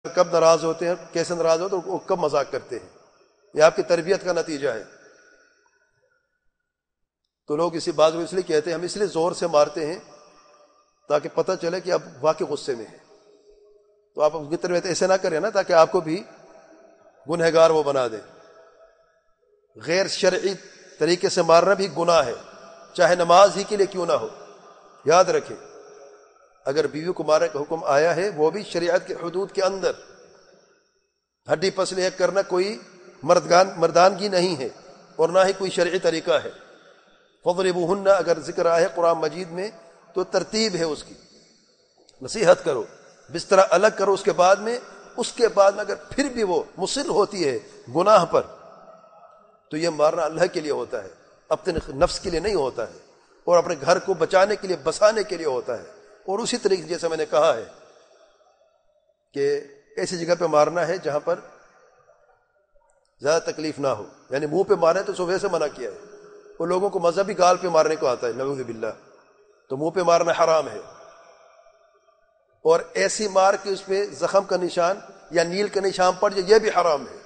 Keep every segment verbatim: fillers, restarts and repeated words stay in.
کب ناراض ہوتے ہیں، کیسے ناراض ہوتے ہیں، وہ کب مذاق کرتے ہیں، یہ آپ کی تربیت کا نتیجہ ہے۔ تو لوگ اسی بات کو اس لیے کہتے ہیں ہم اس لیے زور سے مارتے ہیں تاکہ پتہ چلے کہ اب واقعی غصے میں ہے۔ تو آپ ان کی تربیت ایسے نہ کریں نا تاکہ آپ کو بھی گنہگار وہ بنا دیں۔ غیر شرعی طریقے سے مارنا بھی گناہ ہے، چاہے نماز ہی کے لیے کیوں نہ ہو۔ یاد رکھیں، اگر بیوی کو مارنے کا حکم آیا ہے وہ بھی شریعت کے حدود کے اندر، ہڈی پسلی ایک کرنا کوئی مردگان مردانگی نہیں ہے اور نہ ہی کوئی شرعی طریقہ ہے۔ فضربوہن اگر ذکر آیا ہے قرآن مجید میں تو ترتیب ہے اس کی، نصیحت کرو، بستر الگ کرو اس کے بعد میں، اس کے بعد میں اگر پھر بھی وہ مصر ہوتی ہے گناہ پر تو یہ مارنا اللہ کے لیے ہوتا ہے، اپنے نفس کے لیے نہیں ہوتا ہے، اور اپنے گھر کو بچانے کے لیے، بسانے کے لیے ہوتا ہے۔ اور اسی طریقے جیسے میں نے کہا ہے کہ ایسی جگہ پہ مارنا ہے جہاں پر زیادہ تکلیف نہ ہو، یعنی منہ پہ مارے تو صبح سے منع کیا ہے۔ وہ لوگوں کو مذہبی گال پہ مارنے کو آتا ہے، نعوذ باللہ، تو منہ پہ مارنا حرام ہے۔ اور ایسی مار کے اس پہ زخم کا نشان یا نیل کا نشان پڑ جائے یہ بھی حرام ہے۔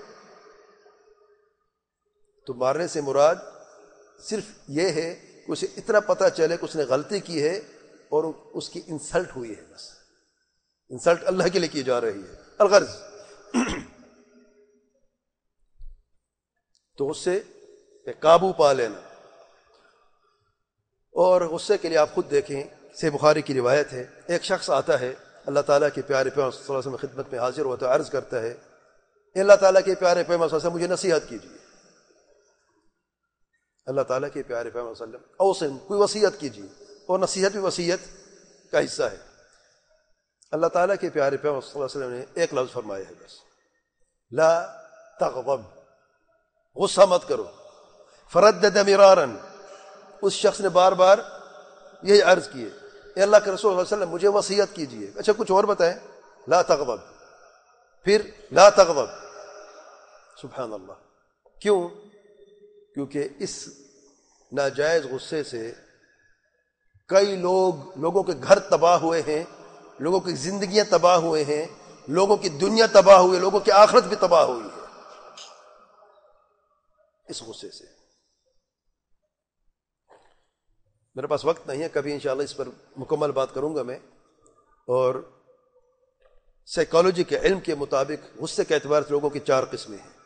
تو مارنے سے مراد صرف یہ ہے کہ اسے اتنا پتہ چلے کہ اس نے غلطی کی ہے اور اس کی انسلٹ ہوئی ہے، بس انسلٹ اللہ کے لیے کی جا رہی ہے الغرض۔ تو غصے پہ قابو پا لینا، اور غصے کے لیے آپ خود دیکھیں، صحیح بخاری کی روایت ہے، ایک شخص آتا ہے اللہ تعالیٰ کے پیارے پیغمبر صلی اللہ علیہ وسلم کی خدمت میں حاضر ہوتا ہے، عرض کرتا ہے اے اللہ تعالیٰ کے پیارے پیغمبر صلی اللہ علیہ وسلم مجھے نصیحت کیجیے، اللہ تعالیٰ کے پیارے پیغمبر صلی اللہ علیہ وسلم اوصن، کوئی وصیت کیجیے، اور نصیحت بھی وصیت کا حصہ ہے۔ اللہ تعالیٰ کے پیارے پیغمبر صلی اللہ علیہ وسلم نے ایک لفظ فرمایا ہے بس، لا تغضب، غصہ مت کرو۔ فردد مرارا، اس شخص نے بار بار یہی عرض کیے اے اللہ کے رسول صلی اللہ علیہ وسلم مجھے وصیت کیجیے، اچھا کچھ اور بتائیں، لا تغضب، پھر لا تغضب۔ سبحان اللہ، کیوں؟ کیونکہ اس ناجائز غصے سے کئی لوگ لوگوں کے گھر تباہ ہوئے ہیں، لوگوں کی زندگیاں تباہ ہوئے ہیں، لوگوں کی دنیا تباہ ہوئی، لوگوں کی آخرت بھی تباہ ہوئی ہے اس غصے سے۔ میرے پاس وقت نہیں ہے، کبھی انشاءاللہ اس پر مکمل بات کروں گا میں۔ اور سائیکالوجی کے علم کے مطابق غصے کے اعتبار سے لوگوں کی چار قسمیں ہیں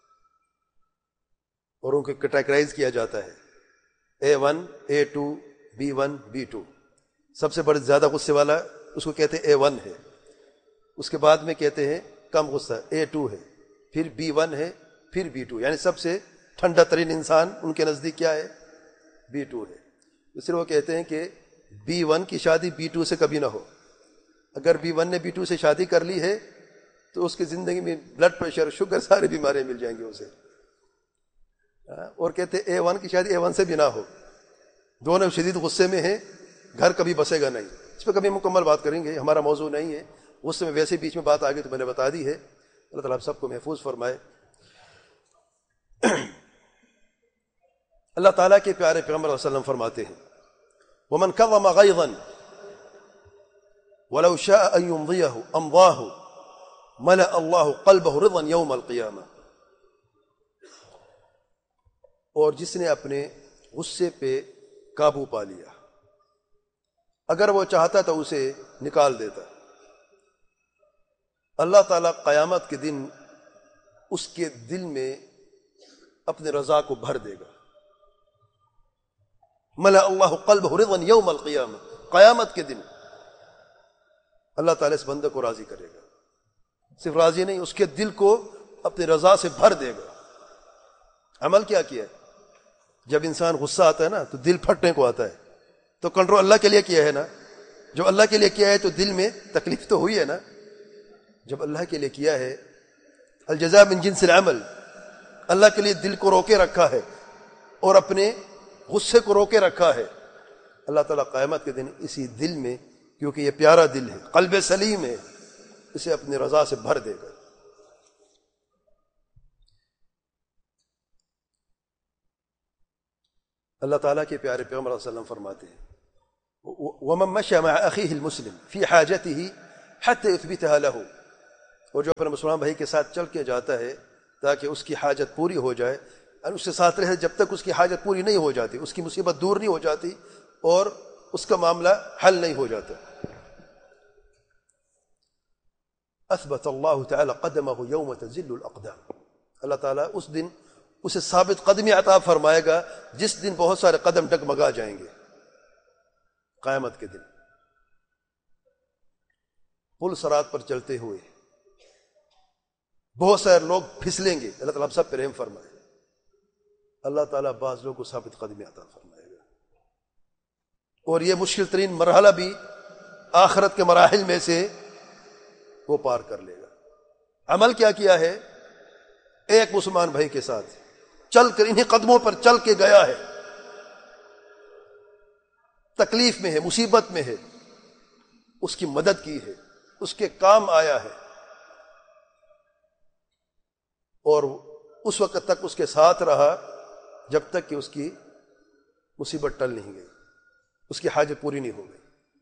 اور ان کو کیٹیگرائز کیا جاتا ہے، اے one, a to, be one, be to. سب سے بڑے زیادہ غصے والا اس کو کہتے ہیں اے ون ہے، اس کے بعد میں کہتے ہیں کم غصہ اے ٹو ہے، پھر بی ون ہے، پھر بی ٹو، یعنی سب سے ٹھنڈا ترین انسان ان کے نزدیک کیا ہے؟ بی ٹو ہے۔ اس لیے وہ کہتے ہیں کہ بی ون کی شادی بی ٹو سے کبھی نہ ہو، اگر بی ون نے بی ٹو سے شادی کر لی ہے تو اس کی زندگی میں بلڈ پریشر، شوگر، ساری بیماریاں مل جائیں گی اسے۔ اور کہتے ہیں اے ون کی شادی اے ون سے بھی نہ ہو، دونوں شدید غصے میں ہیں، گھر کبھی بسے گا نہیں۔ اس پہ کبھی مکمل بات کریں گے، ہمارا موضوع نہیں ہے، غصے میں ویسے بیچ میں بات آ گئی تو میں نے بتا دی ہے۔ اللہ تعالیٰ آپ سب کو محفوظ فرمائے۔ اللہ تعالیٰ کے پیارے پیغمبر صلی اللہ علیہ وسلم فرماتے ہیں وَمَنْ كَظَمَ غَيْظًا وَلَوْ شَاءَ أَن يُمْضِيَهُ أَمْضَاهُ مَلَأَ اللَّهُ قَلْبَهُ رِضًا يَوْمَ الْقِيَامَةِ، اور جس نے اپنے غصے پہ قابو پا لیا، اگر وہ چاہتا تو اسے نکال دیتا، اللہ تعالیٰ قیامت کے دن اس کے دل میں اپنے رضا کو بھر دے گا۔ ملأ اللہ قلبہ رضا یوم القیامہ، قیامت کے دن اللہ تعالیٰ اس بندے کو راضی کرے گا، صرف راضی نہیں، اس کے دل کو اپنی رضا سے بھر دے گا۔ عمل کیا کیا ہے؟ جب انسان غصہ آتا ہے نا تو دل پھٹنے کو آتا ہے، تو کنٹرول اللہ کے لیے کیا ہے نا، جو اللہ کے لیے کیا ہے تو دل میں تکلیف تو ہوئی ہے نا۔ جب اللہ کے لیے کیا ہے، الجزاء من جنس العمل، اللہ کے لیے دل کو روکے رکھا ہے اور اپنے غصے کو روکے رکھا ہے، اللہ تعالیٰ قیامت کے دن اسی دل میں، کیونکہ یہ پیارا دل ہے، قلب سلیم ہے، اسے اپنی رضا سے بھر دے گا۔ اللہ تعالیٰ کے پیارے پیغمبر صلی اللہ علیہ وسلم فرماتے ہیں وَمَن مَشَى مَعَ أَخِيهِ الْمُسْلِمِ فِي حَاجَتِهِ حَتَّى يُثْبِتَهَا لَهُ، اور جو اپنے مسلمان بھائی کے ساتھ چل کے جاتا ہے تاکہ اس کی حاجت پوری ہو جائے، اور اس کے ساتھ رہے جب تک اس کی حاجت پوری نہیں ہو جاتی، اس کی مصیبت دور نہیں ہو جاتی اور اس کا معاملہ حل نہیں ہو جاتا۔ اثبت اللہ تعالی قدمہ یوم تزل الاقدام، اللہ تعالیٰ اس دن اسے ثابت قدمی عطا فرمائے گا جس دن بہت سارے قدم ڈگمگا جائیں گے، قیامت کے دن پل صراط پر چلتے ہوئے بہت سارے لوگ پھسلیں گے، اللہ تعالیٰ سب پر رحم فرمائے، اللہ تعالیٰ بعض لوگوں کو ثابت قدمی عطا فرمائے گا، اور یہ مشکل ترین مرحلہ بھی آخرت کے مراحل میں سے وہ پار کر لے گا۔ عمل کیا کیا ہے؟ ایک مسلمان بھائی کے ساتھ چل کر انہیں قدموں پر چل کے گیا ہے، تکلیف میں ہے، مصیبت میں ہے، اس کی مدد کی ہے، اس کے کام آیا ہے، اور اس وقت تک اس کے ساتھ رہا جب تک کہ اس کی مصیبت ٹل نہیں گئی، اس کی حاجت پوری نہیں ہو گئی۔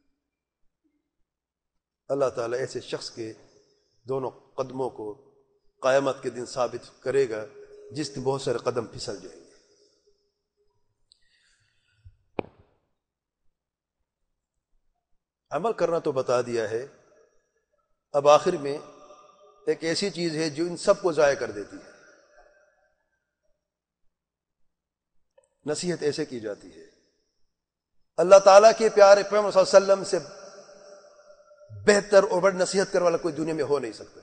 اللہ تعالیٰ ایسے شخص کے دونوں قدموں کو قیامت کے دن ثابت کرے گا جس دن بہت سارے قدم پھسل جائیں گے۔ عمل کرنا تو بتا دیا ہے، اب آخر میں ایک ایسی چیز ہے جو ان سب کو ضائع کر دیتی ہے، نصیحت ایسے کی جاتی ہے۔ اللہ تعالیٰ کے پیارے پیغمبر صلی اللہ علیہ وسلم سے بہتر اور بڑی نصیحت کرنے والا کوئی دنیا میں ہو نہیں سکتا۔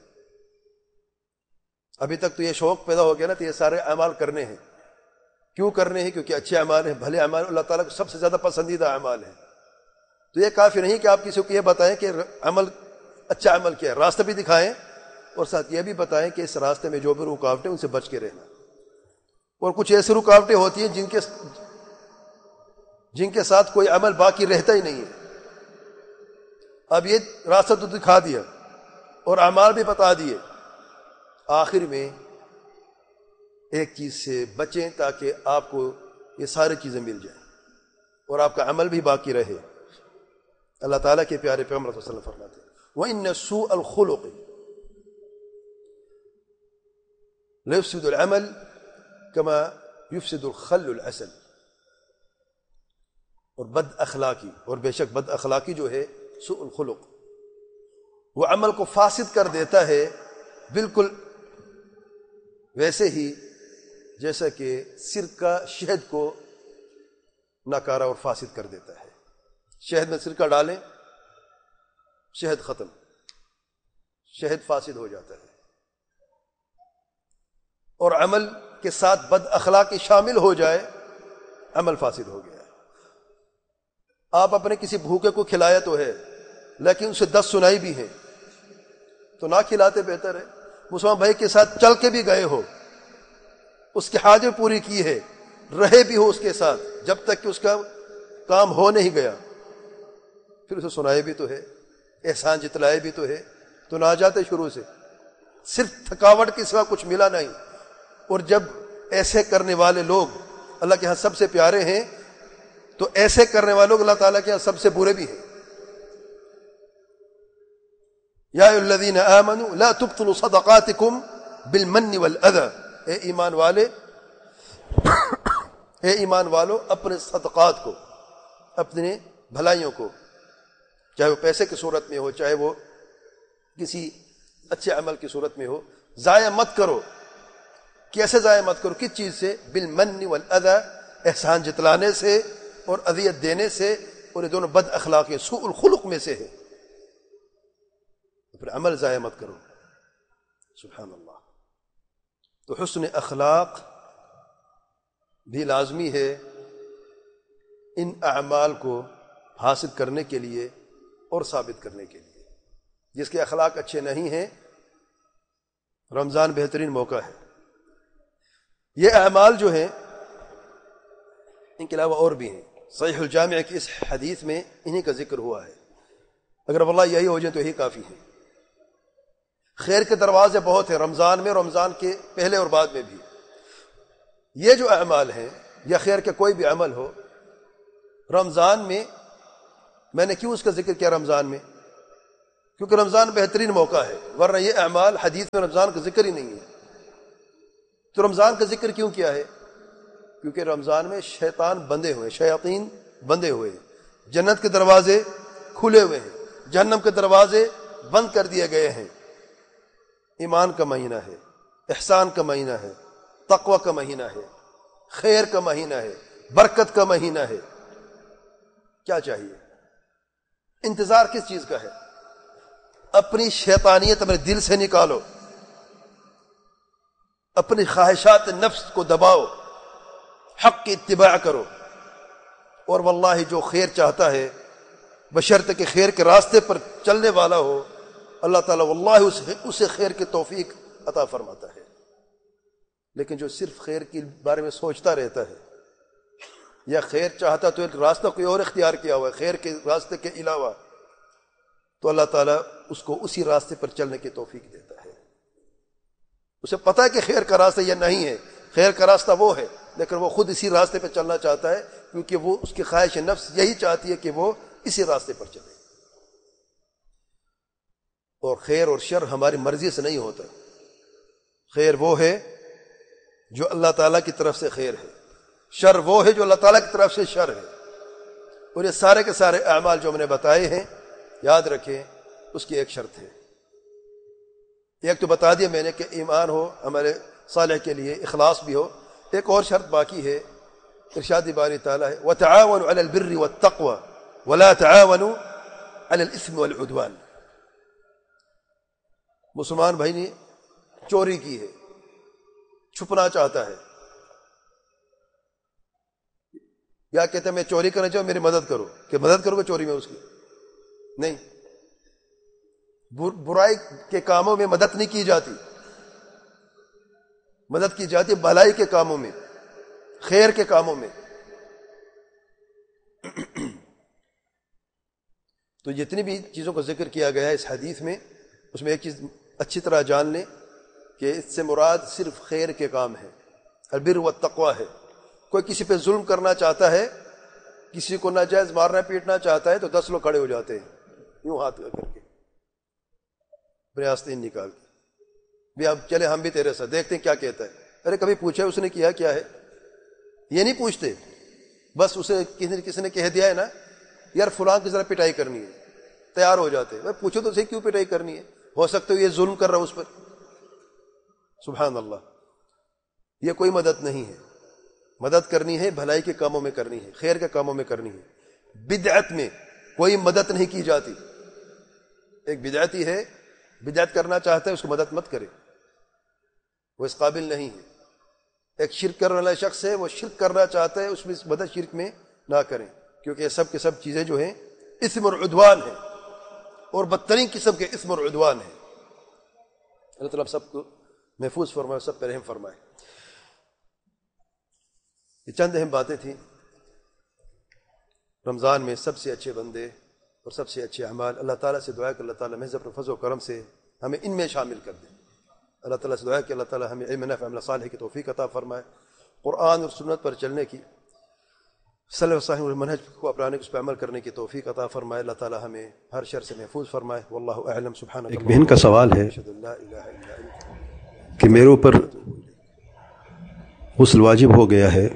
ابھی تک تو یہ شوق پیدا ہو گیا نا، تو یہ سارے اعمال کرنے ہیں۔ کیوں کرنے ہیں؟ کیونکہ اچھے اعمال ہیں، بھلے اعمال، اللہ تعالیٰ کو سب سے زیادہ پسندیدہ اعمال ہیں۔ تو یہ کافی نہیں کہ آپ کسی کو یہ بتائیں کہ عمل اچھا عمل کیا ہے، راستہ بھی دکھائیں اور ساتھ یہ بھی بتائیں کہ اس راستے میں جو بھی رکاوٹیں ان سے بچ کے رہنا۔ اور کچھ ایسی رکاوٹیں ہوتی ہیں جن کے جن کے ساتھ کوئی عمل باقی رہتا ہی نہیں ہے۔ اب یہ راستہ تو دکھا دیا اور اعمال بھی بتا دیے، آخر میں ایک چیز سے بچیں تاکہ آپ کو یہ ساری چیزیں مل جائیں اور آپ کا عمل بھی باقی رہے۔ اللہ تعالیٰ کے پیارے پیغمبر صلی اللہ علیہ وسلم فرماتے ہیں وَإِنَّ سُوءَ الْخُلُقِ لَيُفْسِدُ الْعَمَلَ كَمَا يُفْسِدُ الْخَلُّ الْعَسَلَ، اور بد اخلاقی، اور بے شک بد اخلاقی جو ہے سوء الخلق، وہ عمل کو فاسد کر دیتا ہے بالکل ویسے ہی جیسا کہ سرکہ شہد کو ناکارہ اور فاسد کر دیتا ہے۔ شہد میں سرکہ ڈالیں، شہد ختم، شہد فاسد ہو جاتا ہے، اور عمل کے ساتھ بد اخلاقی شامل ہو جائے، عمل فاسد ہو گیا ہے۔ آپ اپنے کسی بھوکے کو کھلایا تو ہے لیکن اسے دس سنائی بھی ہے تو نہ کھلاتے بہتر ہے۔ مسلمان بھائی کے ساتھ چل کے بھی گئے ہو، اس کی حاجت پوری کی ہے، رہے بھی ہو اس کے ساتھ جب تک کہ اس کا کام ہو نہیں گیا، پھر اسے سنائے بھی تو ہے، احسان جتلائے بھی تو ہے، تو نہ جاتے شروع سے، صرف تھکاوٹ کے سوا کچھ ملا نہیں۔ اور جب ایسے کرنے والے لوگ اللہ کے ہاں سب سے پیارے ہیں تو ایسے کرنے والے لوگ اللہ تعالیٰ کے ہاں سب سے برے بھی ہیں۔ یا ایھا الذین آمنوا لا تبطلوا صدقاتکم بالمن والاذی، اے ایمان والے اے ایمان والو اپنے صدقات کو، اپنے بھلائیوں کو، چاہے وہ پیسے کی صورت میں ہو، چاہے وہ کسی اچھے عمل کی صورت میں ہو، ضائع مت کرو۔ کیسے ضائع مت کرو؟ کس چیز سے؟ بالمن والاذی، احسان جتلانے سے اور اذیت دینے سے، اور یہ دونوں بد اخلاقی سوء الخلق میں سے ہے۔ پھر عمل ضائع مت کرو۔ سبحان اللہ۔ تو حسن اخلاق بھی لازمی ہے ان اعمال کو حاصل کرنے کے لیے اور ثابت کرنے کے لیے۔ جس کے اخلاق اچھے نہیں ہیں، رمضان بہترین موقع ہے۔ یہ اعمال جو ہیں ان کے علاوہ اور بھی ہیں، صحیح الجامع کی اس حدیث میں انہی کا ذکر ہوا ہے۔ اگر واللہ یہی ہو جائے تو یہی کافی ہے۔ خیر کے دروازے بہت ہیں رمضان میں، رمضان کے پہلے اور بعد میں بھی۔ یہ جو اعمال ہیں یا خیر کے کوئی بھی عمل ہو، رمضان میں، میں نے کیوں اس کا ذکر کیا رمضان میں؟ کیونکہ رمضان بہترین موقع ہے، ورنہ یہ اعمال حدیث میں رمضان کا ذکر ہی نہیں ہے۔ تو رمضان کا ذکر کیوں کیا ہے؟ کیونکہ رمضان میں شیطان بندے ہوئے، شیاطین بندے ہوئے ہیں، جنت کے دروازے کھلے ہوئے ہیں، جہنم کے دروازے بند کر دیے گئے ہیں۔ ایمان کا مہینہ ہے، احسان کا مہینہ ہے، تقوی کا مہینہ ہے، خیر کا مہینہ ہے، برکت کا مہینہ ہے۔ کیا چاہیے؟ انتظار کس چیز کا ہے؟ اپنی شیطانیت اپنے دل سے نکالو، اپنی خواہشات نفس کو دباؤ، حق کی اتباع کرو، اور واللہ جو خیر چاہتا ہے بشرط کہ خیر کے راستے پر چلنے والا ہو، اللہ تعالیٰ واللہ اسے اسے خیر کی توفیق عطا فرماتا ہے۔ لیکن جو صرف خیر کے بارے میں سوچتا رہتا ہے یا خیر چاہتا تو ایک راستہ کوئی اور اختیار کیا ہوا ہے خیر کے راستے کے علاوہ، تو اللہ تعالیٰ اس کو اسی راستے پر چلنے کی توفیق دیتا ہے۔ اسے پتہ ہے کہ خیر کا راستہ یہ نہیں ہے، خیر کا راستہ وہ ہے، لیکن وہ خود اسی راستے پہ چلنا چاہتا ہے کیونکہ وہ اس کی خواہش نفس یہی چاہتی ہے کہ وہ اسی راستے پر چلے۔ اور خیر اور شر ہماری مرضی سے نہیں ہوتا، خیر وہ ہے جو اللہ تعالیٰ کی طرف سے خیر ہے، شر وہ ہے جو اللہ تعالیٰ کی طرف سے شر ہے۔ اور یہ سارے کے سارے اعمال جو ہم نے بتائے ہیں، یاد رکھیں اس کی ایک شرط ہے۔ ایک تو بتا دیا میں نے کہ ایمان ہو ہمارے صالح کے لیے، اخلاص بھی ہو، ایک اور شرط باقی ہے، ارشاد باری تعالیٰ ہے وَتَعَاوَنُوا عَلَى الْبِرِّ وَالتَّقْوَى وَلَا تَعَاوَنُوا عَلَى الْإِثْمِ وَالْعُدْوَانِ۔ مسلمان بھائی نے چوری کی ہے، چھپنا چاہتا ہے، یا کہتے ہیں میں چوری کرنا چاہوں میری مدد کرو، کہ مدد کرو گے چوری میں اس کی؟ نہیں، برائی کے کاموں میں مدد نہیں کی جاتی، مدد کی جاتی بھلائی کے کاموں میں، خیر کے کاموں میں۔ تو جتنی بھی چیزوں کا ذکر کیا گیا ہے اس حدیث میں، اس میں ایک چیز اچھی طرح جان لیں کہ اس سے مراد صرف خیر کے کام ہے، البر والتقوی ہے۔ کوئی کسی پہ ظلم کرنا چاہتا ہے، کسی کو ناجائز مارنا پیٹنا چاہتا ہے تو دس لوگ کھڑے ہو جاتے ہیں یوں ہاتھ کر کے، اپنے آستین نکال کے، بھی اب چلے ہم بھی تیرے ساتھ دیکھتے ہیں کیا کہتا ہے۔ ارے کبھی پوچھا اس نے کیا کیا ہے؟ یہ نہیں پوچھتے، بس اسے کسی نے کسی نے کہہ دیا ہے نا یار فلاں کی ذرا پٹائی کرنی ہے، تیار ہو جاتے ہیں۔ پوچھو تو اسے کیوں پٹائی کرنی ہے؟ ہو سکتا ہے یہ ظلم کر رہا اس پر۔ سبحان اللہ، یہ کوئی مدد نہیں ہے۔ مدد کرنی ہے بھلائی کے کاموں میں کرنی ہے، خیر کے کاموں میں کرنی ہے۔ بدعت میں کوئی مدد نہیں کی جاتی۔ ایک بدعتی ہے، بدعت کرنا چاہتا ہے، اس کو مدد مت کرے، وہ اس قابل نہیں ہے۔ ایک شرک کرنے والا شخص ہے، وہ شرک کرنا چاہتا ہے، اس میں مدد شرک میں نہ کریں، کیونکہ یہ سب کے سب چیزیں جو ہیں اسم اور عدوان ہیں، اور بدترین قسم کے اسم اور عدوان ہیں۔ اللہ تعالیٰ سب کو محفوظ فرمائے، سب پر رحم فرمائے۔ یہ چند اہم باتیں تھیں۔ رمضان میں سب سے اچھے بندے اور سب سے اچھے اعمال، اللہ تعالیٰ سے دعا کہ اللہ تعالیٰ محض اپنے فضل و کرم سے ہمیں ان میں شامل کر دے۔ اللہ تعالیٰ سے دعا کہ اللہ تعالیٰ ہمیں علم نافع عمل صالح کی توفیق عطا فرمائے، قرآن اور سنت پر چلنے کی، صلی اللہ علیہ وسلم منہج کو اپنانے کی، اس پہ عمل کرنے کی توفیق عطا فرمائے۔ اللہ تعالیٰ ہمیں ہر شر سے محفوظ فرمائے۔ واللہ اعلم۔ سبحانک۔ ایک بہن کا سوال ہے کہ میرے اوپر غسل واجب ہو گیا ہے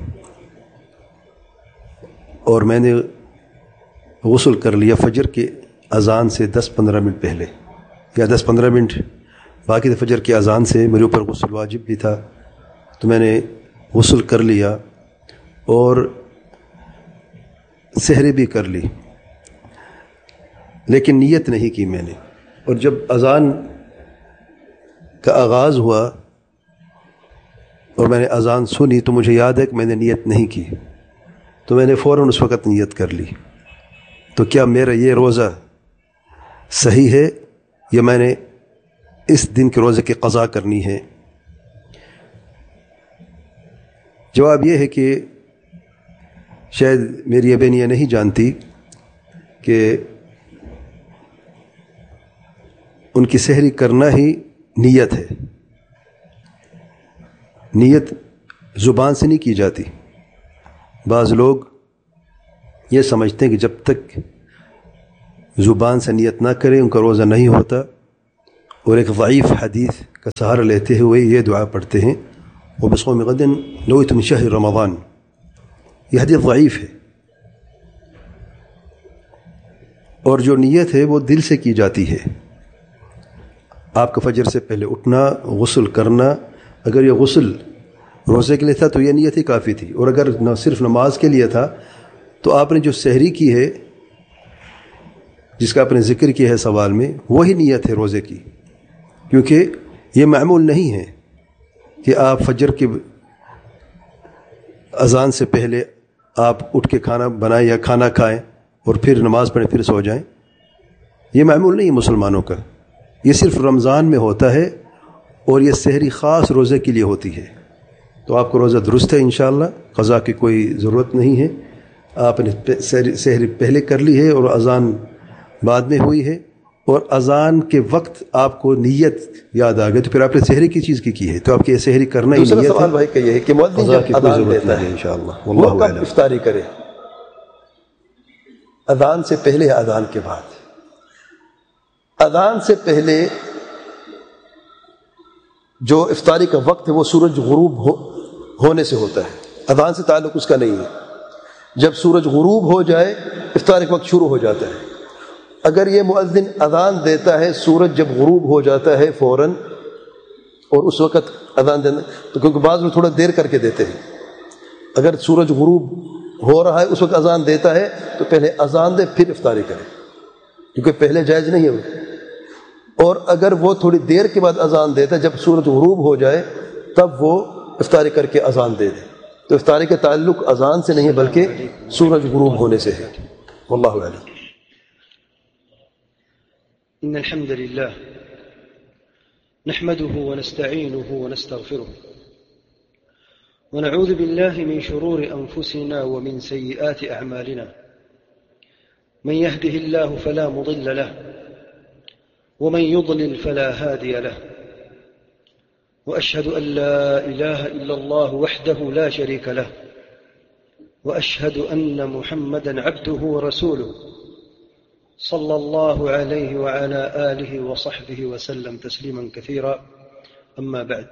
اور میں نے غسل کر لیا فجر کے اذان سے دس پندرہ منٹ پہلے، یا دس پندرہ منٹ باقی تھے فجر کی اذان سے، میرے اوپر غسل واجب بھی تھا، تو میں نے غسل کر لیا اور سحری بھی کر لی، لیکن نیت نہیں کی میں نے۔ اور جب اذان کا آغاز ہوا اور میں نے اذان سنی تو مجھے یاد ہے کہ میں نے نیت نہیں کی، تو میں نے فوراً اس وقت نیت کر لی۔ تو کیا میرا یہ روزہ صحیح ہے یا میں نے اس دن کے روزے کی قضا کرنی ہے؟ جواب یہ ہے کہ شاید میری یہ بہن یہ نہیں جانتی کہ ان کی سحری کرنا ہی نیت ہے۔ نیت زبان سے نہیں کی جاتی۔ بعض لوگ یہ سمجھتے ہیں کہ جب تک زبان سے نیت نہ کریں ان کا روزہ نہیں ہوتا، اور ایک ضعیف حدیث کا سہارا لیتے ہوئے یہ دعا پڑھتے ہیں وبصوم غد نویت من شہر رمضان. یہ حدیث ضعیف ہے، اور جو نیت ہے وہ دل سے کی جاتی ہے. آپ کا فجر سے پہلے اٹھنا، غسل کرنا، اگر یہ غسل روزے کے لیے تھا تو یہ نیت ہی کافی تھی، اور اگر نہ صرف نماز کے لیے تھا تو آپ نے جو سحری کی ہے جس کا آپ نے ذکر کیا ہے سوال میں، وہی نیت ہے روزے کی، کیونکہ یہ معمول نہیں ہے کہ آپ فجر کی اذان سے پہلے آپ اٹھ کے کھانا بنائیں یا کھانا کھائیں اور پھر نماز پڑھیں پھر سو جائیں. یہ معمول نہیں ہے مسلمانوں کا، یہ صرف رمضان میں ہوتا ہے، اور یہ سحری خاص روزے کے لیے ہوتی ہے. تو آپ کو روزہ درست ہے انشاءاللہ، قضا کی کوئی ضرورت نہیں ہے. آپ نے سحری پہلے کر لی ہے اور اذان بعد میں ہوئی ہے، اور اذان کے وقت آپ کو نیت یاد آ گئی تو پھر آپ نے سحری کی چیز کی کی ہے، تو آپ کی سحری کرنا ہی نیت ہے. دوسرا سوال بھائی کا یہ ہے کہ مؤذن جب اذان دیتا ہے انشاءاللہ وہ کب افطاری کرے؟ اذان سے پہلے یا اذان کے بعد؟ اذان سے پہلے جو افطاری کا وقت ہے وہ سورج غروب ہو ہونے سے ہوتا ہے، اذان سے تعلق اس کا نہیں ہے. جب سورج غروب ہو جائے افطاری کا وقت شروع ہو جاتا ہے. اگر یہ مؤذن اذان دیتا ہے سورج جب غروب ہو جاتا ہے فوراً، اور اس وقت اذان دینا، تو کیونکہ بعض لوگ تھوڑا دیر کر کے دیتے ہیں، اگر سورج غروب ہو رہا ہے اس وقت اذان دیتا ہے تو پہلے اذان دے پھر افطاری کرے، کیونکہ پہلے جائز نہیں ہے وہ. اور اگر وہ تھوڑی دیر کے بعد اذان دیتا ہے جب سورج غروب ہو جائے تب وہ افطاری کر کے اذان دے دے. تو افطاری کا تعلق اذان سے نہیں ہے بلکہ سورج غروب ہونے سے ہے. واللہ اعلم. إن الحمد لله نحمده ونستعينه ونستغفره ونعوذ بالله من شرور أنفسنا ومن سيئات أعمالنا. من يهده الله فلا مضل له ومن يضلل فلا هادي له، وأشهد أن لا إله إلا الله وحده لا شريك له، وأشهد أن محمدا عبده ورسوله صلى الله عليه وعلى آله وصحبه وسلم تسليما كثيرا. أما بعد،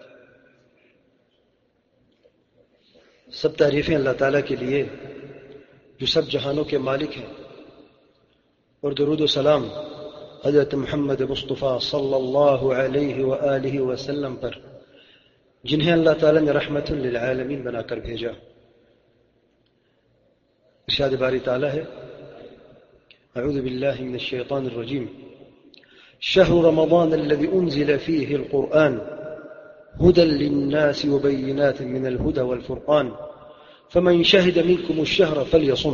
سب تعریفیں اللہ تعالیٰ کے لیے جو سب جہانوں کے مالک ہیں، اور درود و سلام حضرت محمد مصطفیٰ صلی اللہ علیہ وآلہ وسلم پر جنہیں اللہ تعالیٰ نے رحمت للعالمین بنا کر بھیجا. ارشاد باری تعالیٰ ہے، اعوذ باللہ من الشیطان الرجیم، شہر رمضان الذي انزل فيه القرآن هدى للناس وبينات من الهدى والفرقان فمن شهد منكم الشهر فليصم.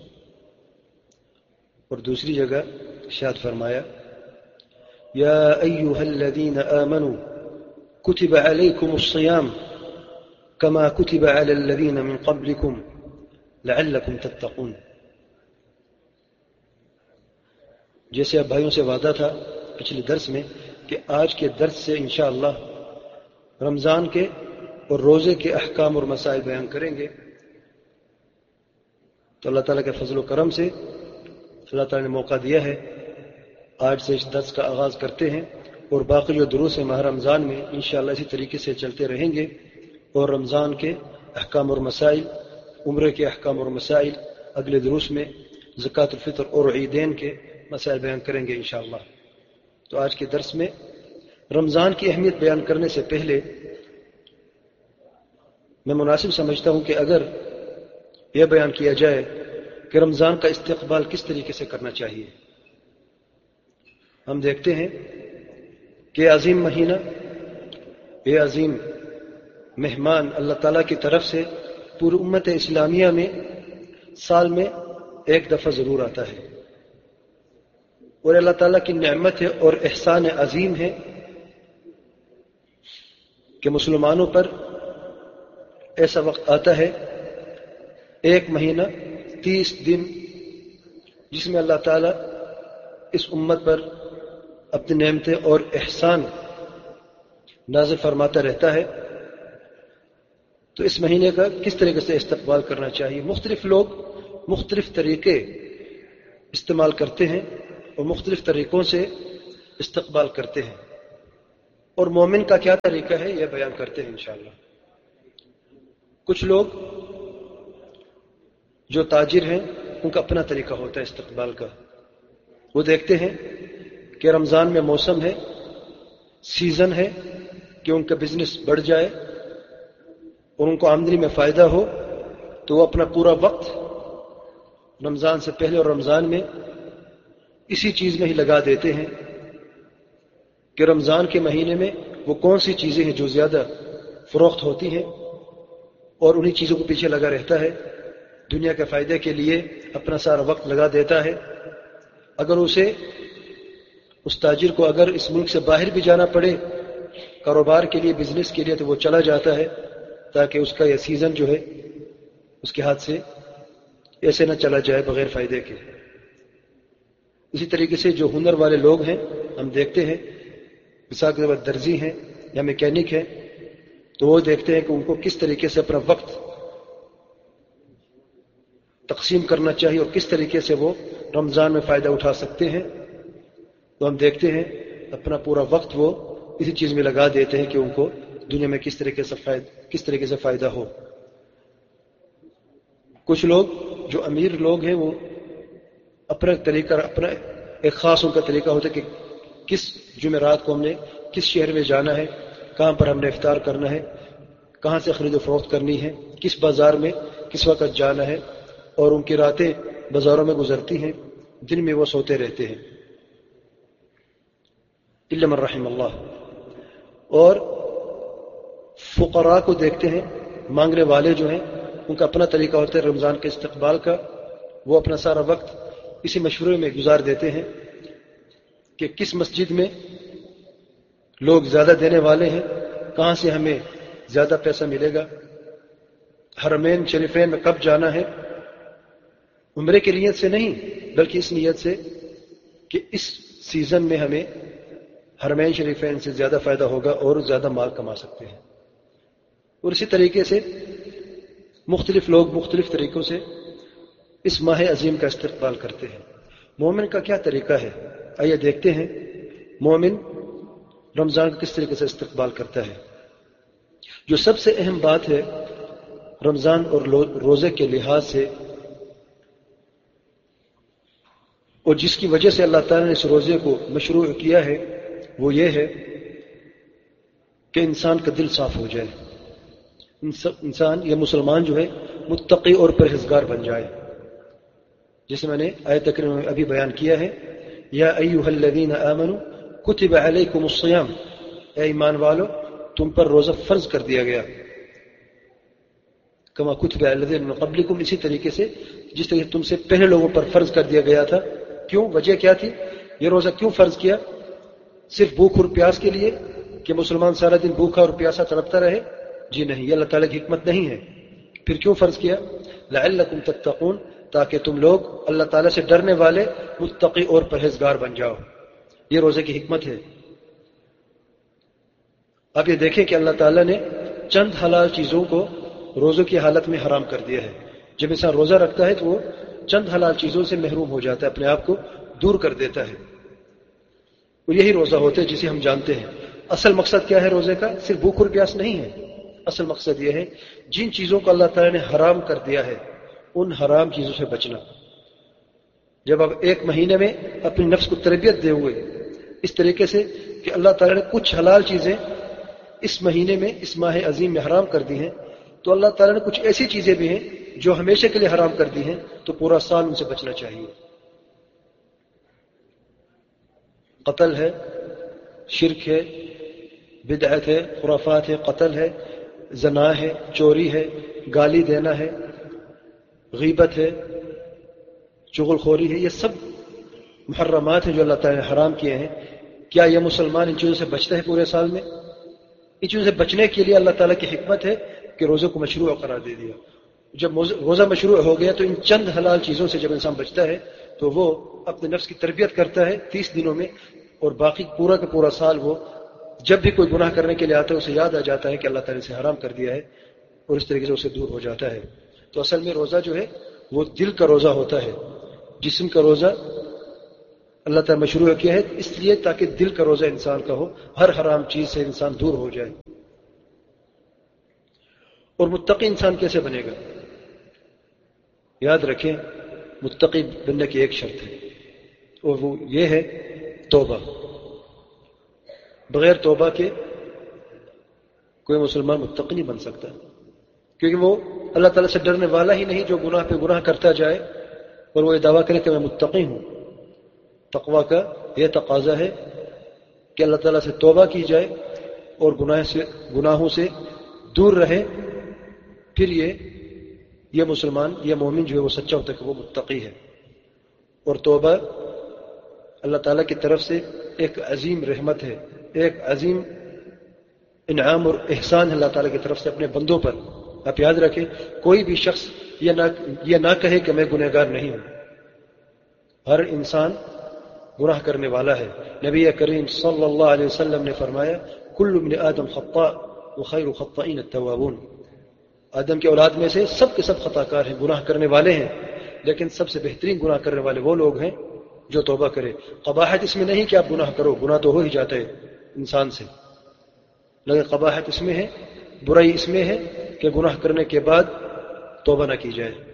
اور دوسری جگہ ارشاد فرمایا، یا ایھا الذین آمنوا کتب علیکم الصیام کما کتب علی الذین من قبلکم لعلکم تتقون. جیسے اب بھائیوں سے وعدہ تھا پچھلے درس میں کہ آج کے درس سے انشاءاللہ رمضان کے اور روزے کے احکام اور مسائل بیان کریں گے. تو اللہ تعالیٰ کے فضل و کرم سے اللہ تعالیٰ نے موقع دیا ہے، آج سے اس درس کا آغاز کرتے ہیں، اور باقی جو دروس ہیں ماہ رمضان میں انشاءاللہ اسی طریقے سے چلتے رہیں گے، اور رمضان کے احکام اور مسائل، عمرے کے احکام اور مسائل اگلے دروس میں، زکوٰۃ الفطر اور عیدین کے مسائل بیان کریں گے انشاءاللہ. تو آج کے درس میں رمضان کی اہمیت بیان کرنے سے پہلے میں مناسب سمجھتا ہوں کہ اگر یہ بیان کیا جائے کہ رمضان کا استقبال کس طریقے سے کرنا چاہیے. ہم دیکھتے ہیں کہ عظیم مہینہ، یہ عظیم مہمان اللہ تعالیٰ کی طرف سے پوری امت اسلامیہ میں سال میں ایک دفعہ ضرور آتا ہے، اور اللہ تعالیٰ کی نعمت ہے اور احسان عظیم ہے کہ مسلمانوں پر ایسا وقت آتا ہے، ایک مہینہ تیس دن، جس میں اللہ تعالیٰ اس امت پر اپنی نعمتیں اور احسان نازل فرماتا رہتا ہے. تو اس مہینے کا کس طریقے سے استقبال کرنا چاہیے؟ مختلف لوگ مختلف طریقے استعمال کرتے ہیں، اور مختلف طریقوں سے استقبال کرتے ہیں، اور مومن کا کیا طریقہ ہے یہ بیان کرتے ہیں انشاءاللہ۔ کچھ لوگ جو تاجر ہیں ان کا اپنا طریقہ ہوتا ہے استقبال کا۔ وہ دیکھتے ہیں کہ رمضان میں موسم ہے، سیزن ہے کہ ان کا بزنس بڑھ جائے اور ان کو آمدنی میں فائدہ ہو، تو وہ اپنا پورا وقت رمضان سے پہلے اور رمضان میں اسی چیز میں ہی لگا دیتے ہیں کہ رمضان کے مہینے میں وہ کون سی چیزیں ہیں جو زیادہ فروخت ہوتی ہیں، اور انہی چیزوں کو پیچھے لگا رہتا ہے، دنیا کے فائدے کے لیے اپنا سارا وقت لگا دیتا ہے۔ اگر اسے اس تاجر کو اگر اس ملک سے باہر بھی جانا پڑے کاروبار کے لیے، بزنس کے لیے، تو وہ چلا جاتا ہے تاکہ اس کا یہ سیزن جو ہے اس کے ہاتھ سے ایسے نہ چلا جائے بغیر فائدے کے۔ اسی طریقے سے جو ہنر والے لوگ ہیں ہم دیکھتے ہیں، مثال کے طور پر درزی ہیں یا میکینک ہیں، تو وہ دیکھتے ہیں کہ ان کو کس طریقے سے اپنا وقت تقسیم کرنا چاہیے اور کس طریقے سے وہ رمضان میں فائدہ اٹھا سکتے ہیں۔ تو ہم دیکھتے ہیں اپنا پورا وقت وہ اسی چیز میں لگا دیتے ہیں کہ ان کو دنیا میں کس طریقے سے فائدہ کس طریقے سے فائدہ ہو۔ کچھ لوگ جو امیر لوگ ہیں وہ اپنا طریقہ، اپنا ایک خاص ان کا طریقہ ہوتا ہے کہ کس جمعرات کو ہم نے کس شہر میں جانا ہے، کہاں پر ہم نے افطار کرنا ہے، کہاں سے خرید و فروخت کرنی ہے، کس بازار میں کس وقت جانا ہے، اور ان کی راتیں بازاروں میں گزرتی ہیں، دن میں وہ سوتے رہتے ہیں الا من رحم اللہ۔ اور فقراء کو دیکھتے ہیں، مانگنے والے جو ہیں ان کا اپنا طریقہ ہوتا ہے رمضان کے استقبال کا، وہ اپنا سارا وقت اسی مشورے میں گزار دیتے ہیں کہ کس مسجد میں لوگ زیادہ دینے والے ہیں، کہاں سے ہمیں زیادہ پیسہ ملے گا، حرمین شریفین میں کب جانا ہے، عمرے کی نیت سے نہیں بلکہ اس نیت سے کہ اس سیزن میں ہمیں حرمین شریفین سے زیادہ فائدہ ہوگا اور زیادہ مال کما سکتے ہیں۔ اور اسی طریقے سے مختلف لوگ مختلف طریقوں سے اس ماہ عظیم کا استقبال کرتے ہیں۔ مومن کا کیا طریقہ ہے، آئیے دیکھتے ہیں مومن رمضان کا کس طریقے سے استقبال کرتا ہے۔ جو سب سے اہم بات ہے رمضان اور روزے کے لحاظ سے، اور جس کی وجہ سے اللہ تعالیٰ نے اس روزے کو مشروع کیا ہے، وہ یہ ہے کہ انسان کا دل صاف ہو جائے، انسان یا مسلمان جو ہے متقی اور پرہیزگار بن جائے، جسے میں نے آیت کریمہ میں ابھی بیان کیا ہے، یا ایھا الذین آمنوا کتب علیکم الصیام، اے ایمان والو تم پر روزہ فرض کر دیا گیا، کما کتب علی الذین من قبلکم، اسی طریقے سے جس طریقے سے تم سے پہلے لوگوں پر فرض کر دیا گیا تھا۔ کیوں؟ وجہ کیا تھی؟ یہ روزہ کیوں فرض کیا؟ صرف بھوک اور پیاس کے لیے کہ مسلمان سارا دن بھوکا اور پیاسا تڑپتا رہے؟ جی نہیں، یہ اللہ تعالیٰ کی حکمت نہیں ہے۔ پھر کیوں فرض کیا؟ لعلکم تتقون، تاکہ تم لوگ اللہ تعالیٰ سے ڈرنے والے متقی اور پرہیزگار بن جاؤ، یہ روزے کی حکمت ہے۔ اب یہ دیکھیں کہ اللہ تعالیٰ نے چند حلال چیزوں کو روزوں کی حالت میں حرام کر دیا ہے۔ جب انسان روزہ رکھتا ہے تو وہ چند حلال چیزوں سے محروم ہو جاتا ہے، اپنے آپ کو دور کر دیتا ہے، اور یہی روزہ ہوتا ہے جسے ہم جانتے ہیں۔ اصل مقصد کیا ہے روزے کا؟ صرف بھوک اور پیاس نہیں ہے، اصل مقصد یہ ہے جن چیزوں کو اللہ تعالیٰ نے حرام کر دیا ہے ان حرام چیزوں سے بچنا۔ جب آپ ایک مہینے میں اپنی نفس کو تربیت دے ہوئے اس طریقے سے کہ اللہ تعالیٰ نے کچھ حلال چیزیں اس مہینے میں، اس ماہ عظیم میں حرام کر دی ہیں، تو اللہ تعالیٰ نے کچھ ایسی چیزیں بھی ہیں جو ہمیشہ کے لیے حرام کر دی ہیں، تو پورا سال ان سے بچنا چاہیے۔ قتل ہے، شرک ہے، بدعت ہے، خرافات ہے، قتل ہے، زنا ہے، چوری ہے، گالی دینا ہے، غیبت ہے، چغل خوری ہے، یہ سب محرمات ہیں جو اللہ تعالیٰ نے حرام کیے ہیں۔ کیا یہ مسلمان ان چیزوں سے بچتا ہے پورے سال میں؟ ان چیزوں سے بچنے کے لیے اللہ تعالیٰ کی حکمت ہے کہ روزے کو مشروع قرار دے دیا۔ جب روزہ مشروع ہو گیا تو ان چند حلال چیزوں سے جب انسان بچتا ہے تو وہ اپنے نفس کی تربیت کرتا ہے تیس دنوں میں، اور باقی پورا کا پورا سال وہ جب بھی کوئی گناہ کرنے کے لیے آتا ہے اسے یاد آ جاتا ہے کہ اللہ تعالیٰ نے اسے حرام کر دیا ہے، اور اس طریقے سے اسے دور ہو جاتا ہے۔ تو اصل میں روزہ جو ہے وہ دل کا روزہ ہوتا ہے، جسم کا روزہ اللہ تعالیٰ مشروع کیا ہے اس لیے تاکہ دل کا روزہ انسان کا ہو، ہر حرام چیز سے انسان دور ہو جائے۔ اور متقی انسان کیسے بنے گا؟ یاد رکھیں متقی بننے کی ایک شرط ہے اور وہ یہ ہے توبہ۔ بغیر توبہ کے کوئی مسلمان متقی نہیں بن سکتا، کیونکہ وہ اللہ تعالیٰ سے ڈرنے والا ہی نہیں جو گناہ پہ گناہ کرتا جائے اور وہ یہ دعویٰ کرے کہ میں متقی ہوں۔ تقویٰ کا یہ تقاضا ہے کہ اللہ تعالیٰ سے توبہ کی جائے اور گناہ سے گناہوں سے دور رہے، پھر یہ یہ مسلمان یہ مومن جو ہے وہ سچا ہوتا ہے کہ وہ متقی ہے۔ اور توبہ اللہ تعالیٰ کی طرف سے ایک عظیم رحمت ہے، ایک عظیم انعام اور احسان ہے اللہ تعالیٰ کی طرف سے اپنے بندوں پر۔ آپ یاد رکھیں کوئی بھی شخص یہ نہ یہ نہ کہے کہ میں گنہگار نہیں ہوں، ہر انسان گناہ کرنے والا ہے۔ نبی کریم صلی اللہ علیہ وسلم نے فرمایا کل ابن آدم خطاء وخیر الخطائین التوابون، آدم کی اولاد میں سے سب کے سب خطا کار ہیں، گناہ کرنے والے ہیں، لیکن سب سے بہترین گناہ کرنے والے وہ لوگ ہیں جو توبہ کرے۔ قباحت اس میں نہیں کہ آپ گناہ کرو، گناہ تو ہو ہی جاتا ہے انسان سے، لیکن قباحت اس میں ہے، برائی اس میں ہے کہ گناہ کرنے کے بعد توبہ نہ کی جائے۔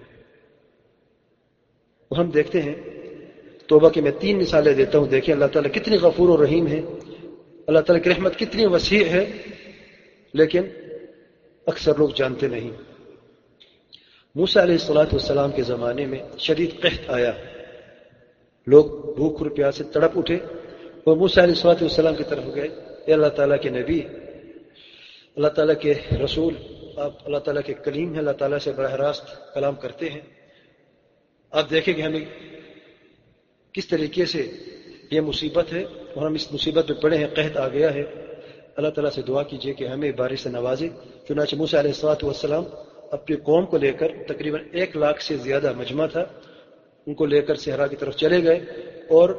اور ہم دیکھتے ہیں توبہ کی میں تین مثالیں دیتا ہوں، دیکھیں اللہ تعالیٰ کتنی غفور و رحیم ہے، اللہ تعالیٰ کی رحمت کتنی وسیع ہے، لیکن اکثر لوگ جانتے نہیں۔ موسیٰ علیہ الصلوۃ والسلام کے زمانے میں شدید قحط آیا، لوگ بھوک اور پیاس سے تڑپ اٹھے اور موسیٰ علیہ الصلوۃ والسلام کی طرف گئے، اے اللہ تعالیٰ کے نبی، اللہ تعالیٰ کے رسول، آپ اللہ تعالیٰ کے کلیم ہیں، اللہ تعالیٰ سے براہ راست کلام کرتے ہیں، آپ دیکھیں کہ ہمیں کس طریقے سے یہ مصیبت ہے اور ہم اس مصیبت میں پڑے ہیں، قحط آ گیا ہے، اللہ تعالیٰ سے دعا کیجئے کہ ہمیں بارش سے نوازے۔ چنانچہ موسیٰ علیہ الصلوۃ والسلام اپنی قوم کو لے کر، تقریباً ایک لاکھ سے زیادہ مجمع تھا، ان کو لے کر صحرا کی طرف چلے گئے اور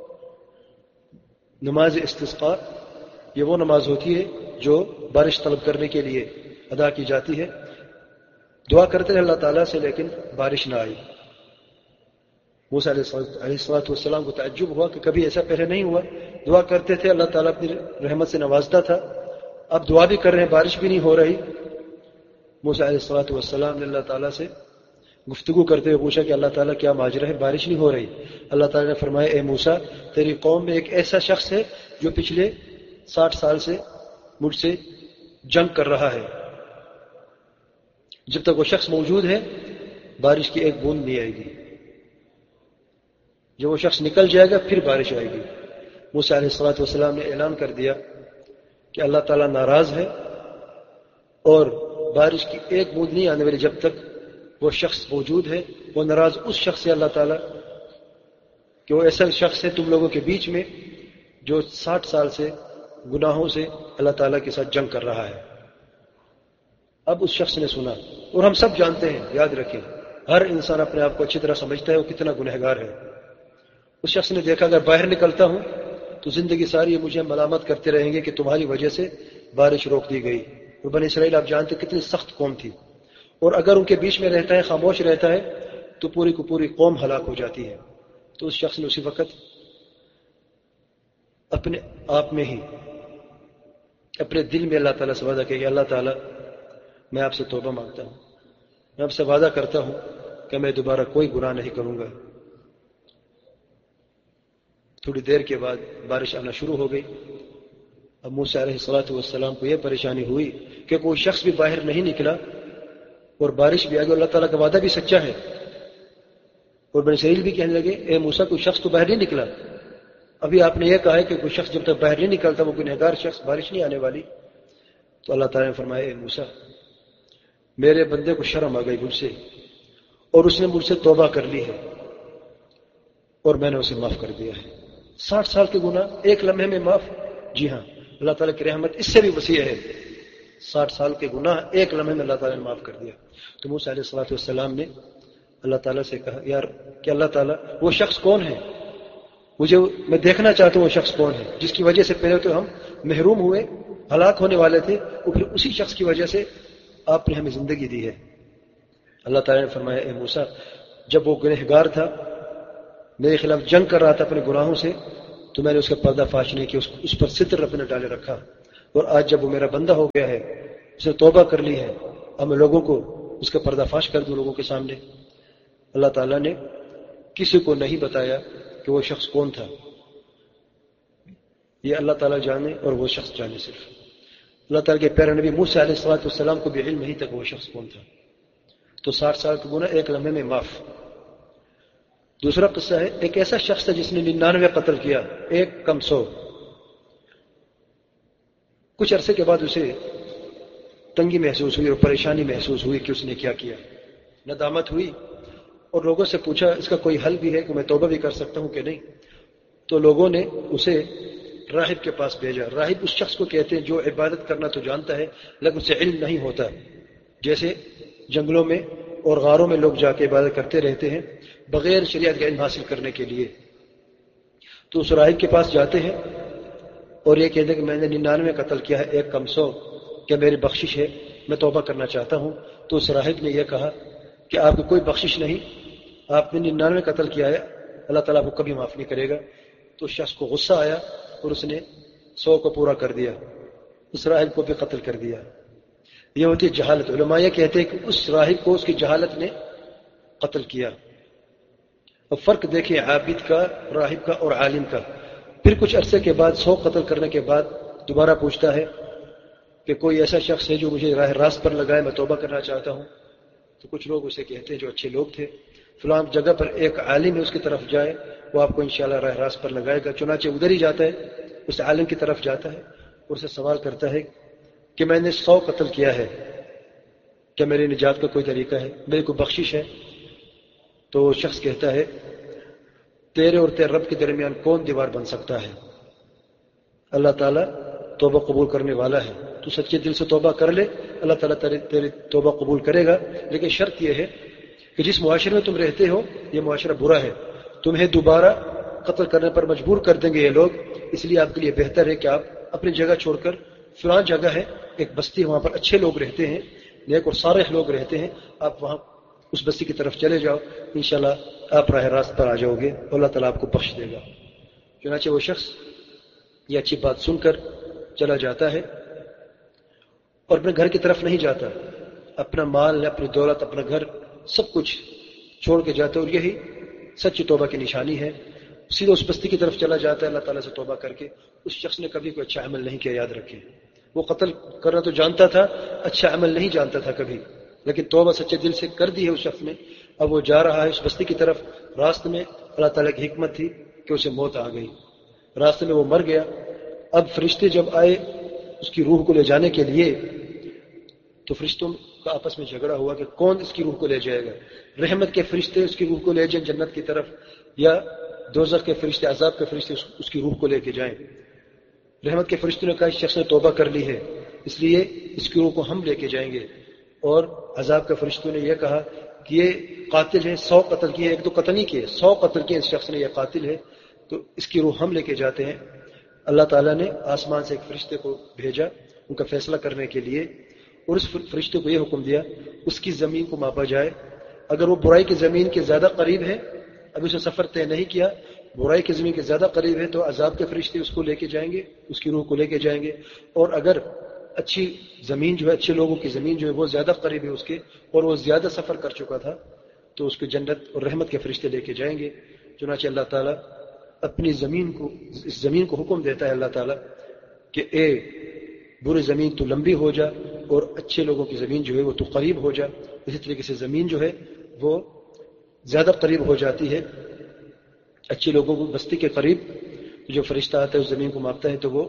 نماز استسقاء یہ وہ نماز ہوتی ہے جو بارش طلب کرنے کے لیے ادا کی جاتی ہے، دعا کرتے ہیں اللہ تعالیٰ سے لیکن بارش نہ آئی۔ موسیٰ علیہ الصلوۃ والسلام کو تعجب ہوا کہ کبھی ایسا پہلے نہیں ہوا، دعا کرتے تھے اللہ تعالیٰ اپنی رحمت سے نوازتا تھا، اب دعا بھی کر رہے ہیں بارش بھی نہیں ہو رہی۔ موسیٰ علیہ الصلوۃ والسلام نے اللہ تعالیٰ سے گفتگو کرتے ہوئے پوچھا کہ اللہ تعالیٰ کیا ماجرا ہے، بارش نہیں ہو رہی؟ اللہ تعالیٰ نے فرمایا اے موسیٰ تیری قوم میں ایک ایسا شخص ہے جو پچھلے ساٹھ سال سے مجھ سے جنگ کر رہا ہے، جب تک وہ شخص موجود ہے بارش کی ایک بوند نہیں آئے گی، جب وہ شخص نکل جائے گا پھر بارش آئے گی۔ موسیٰ علیہ الصلوۃ والسلام نے اعلان کر دیا کہ اللہ تعالیٰ ناراض ہے اور بارش کی ایک بوند نہیں آنے والی جب تک وہ شخص موجود ہے، وہ ناراض اس شخص سے اللہ تعالیٰ کہ وہ ایسا شخص ہے تم لوگوں کے بیچ میں جو ساٹھ سال سے گناہوں سے اللہ تعالیٰ کے ساتھ جنگ کر رہا ہے۔ اب اس شخص نے سنا، اور ہم سب جانتے ہیں، یاد رکھیں ہر انسان اپنے آپ کو اچھی طرح سمجھتا ہے وہ کتنا گنہگار ہے۔ اس شخص نے دیکھا اگر باہر نکلتا ہوں تو زندگی ساری مجھے ملامت کرتے رہیں گے کہ تمہاری وجہ سے بارش روک دی گئی، اور بنی اسرائیل آپ جانتے کتنی سخت قوم تھی، اور اگر ان کے بیچ میں رہتا ہے خاموش رہتا ہے تو پوری کو پوری قوم ہلاک ہو جاتی ہے۔ تو اس شخص نے اسی وقت اپنے آپ میں ہی اپنے دل میں اللہ تعالیٰ سے وعدہ کیا کہ اللہ تعالیٰ میں آپ سے توبہ مانگتا ہوں، میں آپ سے وعدہ کرتا ہوں کہ میں دوبارہ کوئی گناہ نہیں کروں گا۔ تھوڑی دیر کے بعد بارش آنا شروع ہو گئی۔ اب موسیٰ علیہ الصلوۃ والسلام کو یہ پریشانی ہوئی کہ کوئی شخص بھی باہر نہیں نکلا اور بارش بھی آ گئی، اللہ تعالیٰ کا وعدہ بھی سچا ہے، اور بنی اسرائیل بھی کہنے لگے اے موسیٰ کوئی شخص تو باہر نہیں نکلا، ابھی آپ نے یہ کہا ہے کہ کوئی شخص جب تک باہر نہیں نکلتا وہ گنہگار شخص، بارش نہیں آنے والی۔ تو اللہ تعالیٰ نے فرمایا اے موسیٰ میرے بندے کو شرم آ گئی مجھ سے اور اس نے مجھ سے توبہ کر لی ہے اور میں نے اسے معاف کر دیا ہے۔ ساٹھ سال کے گناہ ایک لمحے میں معاف؟ جی ہاں، اللہ تعالیٰ کی رحمت اس سے بھی وسیع ہے، ساٹھ سال کے گناہ ایک لمحے میں اللہ تعالیٰ نے معاف کر دیا۔ تو موسیٰ علیہ الصلوۃ والسلام نے اللہ تعالیٰ سے کہا یار کہ اللہ تعالیٰ وہ شخص کون ہے، مجھے میں دیکھنا چاہتا ہوں وہ شخص کون ہے جس کی وجہ سے پہلے تو ہم محروم ہوئے، ہلاک ہونے والے تھے، اور پھر اسی شخص کی وجہ سے آپ نے ہمیں زندگی دی ہے۔ اللہ تعالیٰ نے فرمایا اے موسیٰ جب وہ گنہگار تھا میرے خلاف جنگ کر رہا تھا اپنے گناہوں سے، تو میں نے اس کا پردہ فاش نہیں کیا، اس پر ستر اپنے ڈالے رکھا، اور آج جب وہ میرا بندہ ہو گیا ہے، اس نے توبہ کر لی ہے، اب میں لوگوں کو اس کا پردہ فاش کر دوں لوگوں کے سامنے۔ اللہ تعالیٰ نے کسی کو نہیں بتایا کہ وہ شخص کون تھا، یہ اللہ تعالیٰ جانے اور وہ شخص جانے صرف۔ اللہ تعالیٰ کے پیارے نبی موسیٰ علیہ الصلوۃ والسلام کو بھی علم نہیں تھا کہ وہ شخص کون تھا، تو ساٹھ سال کا گناہ ایک لمحے میں معاف۔ دوسرا قصہ ہے، ایک ایسا شخص تھا جس نے ننانوے قتل کیا، ایک کم سو۔ کچھ عرصے کے بعد اسے تنگی محسوس ہوئی اور پریشانی محسوس ہوئی کہ اس نے کیا کیا، ندامت ہوئی، اور لوگوں سے پوچھا اس کا کوئی حل بھی ہے کہ میں توبہ بھی کر سکتا ہوں کہ نہیں؟ تو لوگوں نے اسے راہب کے پاس بھیجا۔ راہب اس شخص کو کہتے ہیں جو عبادت کرنا تو جانتا ہے لیکن اسے علم نہیں ہوتا، جیسے جنگلوں میں اور غاروں میں لوگ جا کے عبادت کرتے رہتے ہیں بغیر شریعت کا علم حاصل کرنے کے لیے۔ تو اس راہب کے پاس جاتے ہیں اور یہ کہتے ہیں کہ میں نے ننانوے قتل کیا ہے، ایک کم سو، کیا میری بخشش ہے؟ میں توبہ کرنا چاہتا ہوں۔ تو اس راہب نے یہ کہا کہ آپ کی کوئی بخشش نہیں، آپ نے ننانوے قتل کیا ہے، اللہ تعالیٰ آپ کو کبھی معاف نہیں کرے گا۔ تو شخص کو غصہ آیا اور اس نے سو کو پورا کر دیا، اس راہب کو بھی قتل کر دیا۔ یہ ہوتی ہے جہالت۔ علماء یہ کہتے ہیں کہ اس راہب کو اس کی جہالت نے قتل کیا۔ اب فرق دیکھیں عابد کا، راہب کا اور عالم کا۔ پھر کچھ عرصے کے بعد، سو قتل کرنے کے بعد دوبارہ پوچھتا ہے کہ کوئی ایسا شخص ہے جو مجھے راہ راست پر لگائے، میں توبہ کرنا چاہتا ہوں۔ تو کچھ لوگ اسے کہتے ہیں جو اچھے لوگ تھے، فلاں جگہ پر ایک عالم ہے، اس کی طرف جائے، وہ آپ کو انشاءاللہ راہ راست پر لگائے گا۔ چنانچہ ادھر ہی جاتا ہے، اس عالم کی طرف جاتا ہے اور اسے سوال کرتا ہے کہ میں نے سو قتل کیا ہے، کیا میرے نجات کا کوئی طریقہ ہے، میری کوئی بخشش ہے؟ تو وہ شخص کہتا ہے تیرے اور تیرے رب کے درمیان کون دیوار بن سکتا ہے؟ اللہ تعالیٰ توبہ قبول کرنے والا ہے، تو سچے دل سے توبہ کر لے، اللہ تعالیٰ تیری توبہ قبول کرے گا۔ لیکن شرط یہ ہے کہ جس معاشرے میں تم رہتے ہو یہ معاشرہ برا ہے، تمہیں دوبارہ قتل کرنے پر مجبور کر دیں گے یہ لوگ، اس لیے آپ کے لیے بہتر ہے کہ آپ اپنی جگہ چھوڑ کر، فلاں جگہ ہے ایک بستی، وہاں پر اچھے لوگ رہتے ہیں، نیک اور صالح لوگ رہتے ہیں، آپ وہاں اس بستی کی طرف چلے جاؤ، انشاءاللہ آپ راہ راست پر آ جاؤ گے اور اللہ تعالیٰ آپ کو بخش دے گا۔ چنانچہ وہ شخص یہ اچھی بات سن کر چلا جاتا ہے اور اپنے گھر کی طرف نہیں جاتا، اپنا مال، اپنی دولت، اپنا گھر سب کچھ چھوڑ کے جاتا ہے، اور یہی سچی توبہ کی نشانی ہے۔ سیدھا اس بستی کی طرف چلا جاتا ہے اللہ تعالیٰ سے توبہ کر کے۔ اس شخص نے کبھی کوئی اچھا عمل نہیں کیا، یاد رکھیں، وہ قتل کرنا تو جانتا تھا، اچھا عمل نہیں جانتا تھا کبھی، لیکن توبہ سچے دل سے کر دی ہے اس شخص نے۔ اب وہ جا رہا ہے اس بستی کی طرف، راستے میں اللہ تعالیٰ کی حکمت تھی کہ اسے موت آ گئی، راستے میں وہ مر گیا۔ اب فرشتے جب آئے اس کی روح کو لے جانے کے لیے، تو فرشتوں کا آپس میں جھگڑا ہوا کہ کون اس کی روح کو لے جائے گا، رحمت کے فرشتے اس کی روح کو لے جائیں جنت کی طرف، یا دوزخ کے فرشتے، عذاب کے فرشتے اس کی روح کو لے کے جائیں۔ رحمت کے فرشتوں نے کہا اس شخص نے توبہ کر لی ہے، اس لیے اس کی روح کو ہم لے کے جائیں گے، اور عذاب کے فرشتوں نے یہ کہا کہ یہ قاتل ہے، سو قتل کیے، ایک دو قتل نہیں کیے، سو قتل کیے اس شخص نے، یہ قاتل ہے، تو اس کی روح ہم لے کے جاتے ہیں۔ اللہ تعالیٰ نے آسمان سے ایک فرشتے کو بھیجا ان کا فیصلہ کرنے کے لیے، اور اس فرشتے کو یہ حکم دیا اس کی زمین کو ماپا جائے، اگر وہ برائی کی زمین کے زیادہ قریب ہے، ابھی اسے سفر طے نہیں کیا، برائی کی زمین کے زیادہ قریب ہے تو عذاب کے فرشتے اس کو لے کے جائیں گے، اس کی روح کو لے کے جائیں گے، اور اگر اچھی زمین جو ہے، اچھے لوگوں کی زمین جو ہے وہ زیادہ قریب ہے اس کے، اور وہ زیادہ سفر کر چکا تھا، تو اس کو جنت اور رحمت کے فرشتے لے کے جائیں گے۔ چنانچہ اللہ تعالیٰ اپنی زمین کو، اس زمین کو حکم دیتا ہے اللہ تعالیٰ کہ اے بری زمین تو لمبی ہو جا، اور اچھے لوگوں کی زمین جو ہے وہ تو قریب ہو جا۔ اسی طریقے سے زمین جو ہے وہ زیادہ قریب ہو جاتی ہے اچھے لوگوں کو بستی کے قریب، جو فرشتہ آتا ہے اس زمین کو ماپتا ہے تو وہ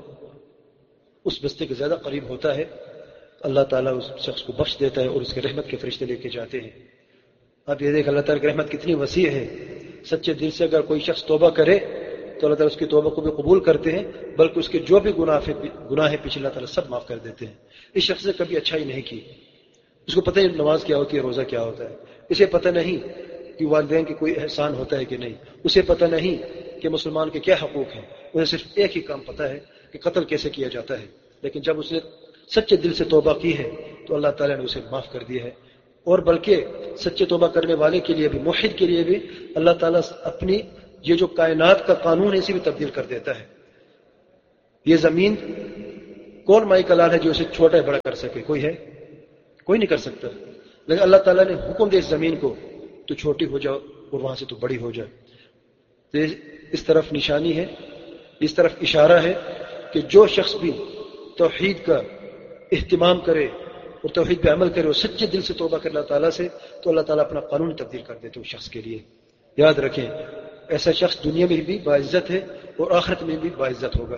اس بستی کے زیادہ قریب ہوتا ہے، اللہ تعالیٰ اس شخص کو بخش دیتا ہے اور اس کے رحمت کے فرشتے لے کے جاتے ہیں۔ اب یہ دیکھ اللہ تعالیٰ کی رحمت کتنی وسیع ہے، سچے دل سے اگر کوئی شخص توبہ کرے تو اللہ تعالیٰ اس کی توبہ کو بھی قبول کرتے ہیں، بلکہ اس کے جو بھی گناہ گناہ ہے پیچھے اللہ تعالیٰ سب معاف کر دیتے ہیں۔ اس شخص نے کبھی اچھائی نہیں کی، اس کو پتہ نہیں نماز کیا ہوتی ہے، روزہ کیا ہوتا ہے، اسے پتہ نہیں کہ والدین کی کوئی احسان ہوتا ہے کہ نہیں، اسے پتہ نہیں کہ مسلمان کے کیا حقوق ہیں، اسے صرف ایک ہی کام پتہ ہے کہ قتل کیسے کیا جاتا ہے۔ لیکن جب اس نے سچے دل سے توبہ کی ہے تو اللہ تعالیٰ نے اسے معاف کر دیا ہے، اور بلکہ سچے توبہ کرنے والے کے لیے بھی، موحد کے لیے بھی اللہ تعالیٰ اپنی یہ جو کائنات کا قانون ہے اسی بھی تبدیل کر دیتا ہے. یہ زمین کون مائی کا لال ہے جو اسے چھوٹا بڑا کر سکے؟ کوئی ہے؟ کوئی نہیں کر سکتا. لیکن اللہ تعالیٰ نے حکم دے اس زمین کو تو چھوٹی ہو جاؤ اور وہاں سے تو بڑی ہو جائے. تو اس طرف نشانی ہے، اس طرف اشارہ ہے کہ جو شخص بھی توحید کا اہتمام کرے اور توحید پہ عمل کرے اور سچے دل سے توبہ کرے اللہ تعالیٰ سے، تو اللہ تعالیٰ اپنا قانون تبدیل کر دیتے اس شخص کے لیے. یاد رکھیں ایسا شخص دنیا میں بھی باعزت ہے اور آخرت میں بھی باعزت ہوگا.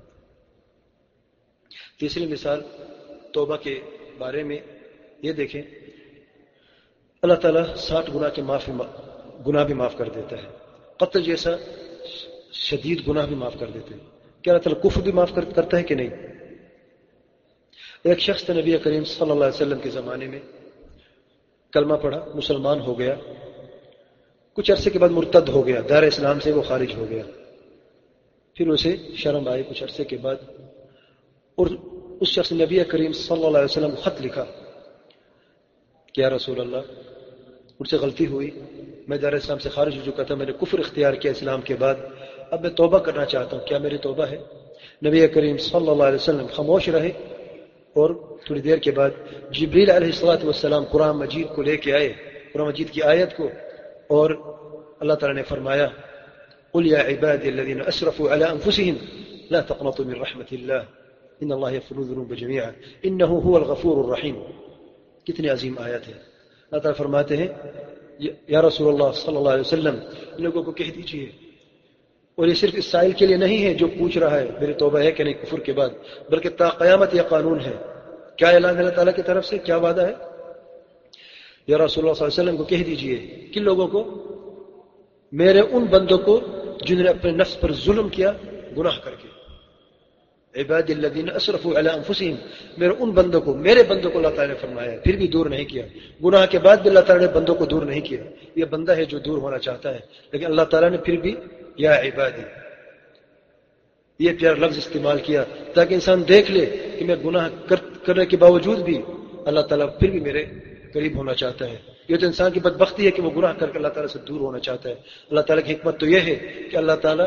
تیسری مثال توبہ کے بارے میں یہ دیکھیں، اللہ تعالیٰ ساٹھ گناہ کے معافی گناہ بھی معاف کر دیتا ہے. قتل جیسا شدید گناہ بھی معاف کر دیتے ہیں. کیا اللہ تعالیٰ کفر بھی معاف کرتا ہے کہ نہیں؟ ایک شخص تھا نبی کریم صلی اللہ علیہ وسلم کے زمانے میں، کلمہ پڑھا، مسلمان ہو گیا، کچھ عرصے کے بعد مرتد ہو گیا، دار اسلام سے وہ خارج ہو گیا. پھر اسے شرم آئی کچھ عرصے کے بعد، اور اس شخص نے نبی کریم صلی اللہ علیہ وسلم کو خط لکھا کہ یا رسول اللہ مجھ سے غلطی ہوئی، میں دار اسلام سے خارج ہو چکا تھا، میں نے کفر اختیار کیا اسلام کے بعد، اب میں توبہ کرنا چاہتا ہوں، کیا میری توبہ ہے؟ نبی کریم صلی اللہ علیہ وسلم خاموش رہے، اور تھوڑی دیر کے بعد جبریل علیہ الصلوۃ والسلام قرآن مجید کو لے کے آئے، قرآن مجید کی آیت کو، اور اللہ تعالیٰ نے فرمایا قل یا عبادی الذین اسرفوا علی انفسهم لا تقنطوا من رحمت اللہ ان اللہ یغفر الذنوب جميعا انہ هو الغفور الرحیم. کتنی عظیم آیت ہے. اللہ تعالیٰ فرماتے ہیں یا رسول اللہ صلی اللہ علیہ وسلم ان لوگوں کو کہہ دیجئے، اور یہ صرف اس سائل کے لیے نہیں ہے جو پوچھ رہا ہے میری توبہ ہے کہ نہیں کفر کے بعد، بلکہ تا قیامت یہ قانون ہے. کیا اعلان ہے اللہ تعالیٰ کی طرف سے؟ کیا وعدہ ہے؟ یا رسول اللہ صلی اللہ علیہ وسلم کو کہہ دیجئے کن لوگوں کو؟ میرے ان بندوں کو جنہوں نے اپنے نفس پر ظلم کیا گناہ کر کے. عباد الذین اسرفوا علی انفسهم، میرے ان بندوں کو، میرے بندوں کو اللہ تعالیٰ نے فرمایا، پھر بھی دور نہیں کیا. گناہ کے بعد بھی اللہ تعالیٰ نے بندوں کو دور نہیں کیا. یہ بندہ ہے جو دور ہونا چاہتا ہے، لیکن اللہ تعالیٰ نے پھر بھی یا عبادی یہ پیارا لفظ استعمال کیا تاکہ انسان دیکھ لے کہ میں گناہ کرنے کے باوجود بھی اللہ تعالیٰ پھر بھی میرے قریب ہونا چاہتا ہے. یہ تو انسان کی بدبختی ہے کہ وہ گناہ کر کے اللہ تعالیٰ سے دور ہونا چاہتا ہے. اللہ تعالیٰ کی حکمت تو یہ ہے کہ اللہ تعالیٰ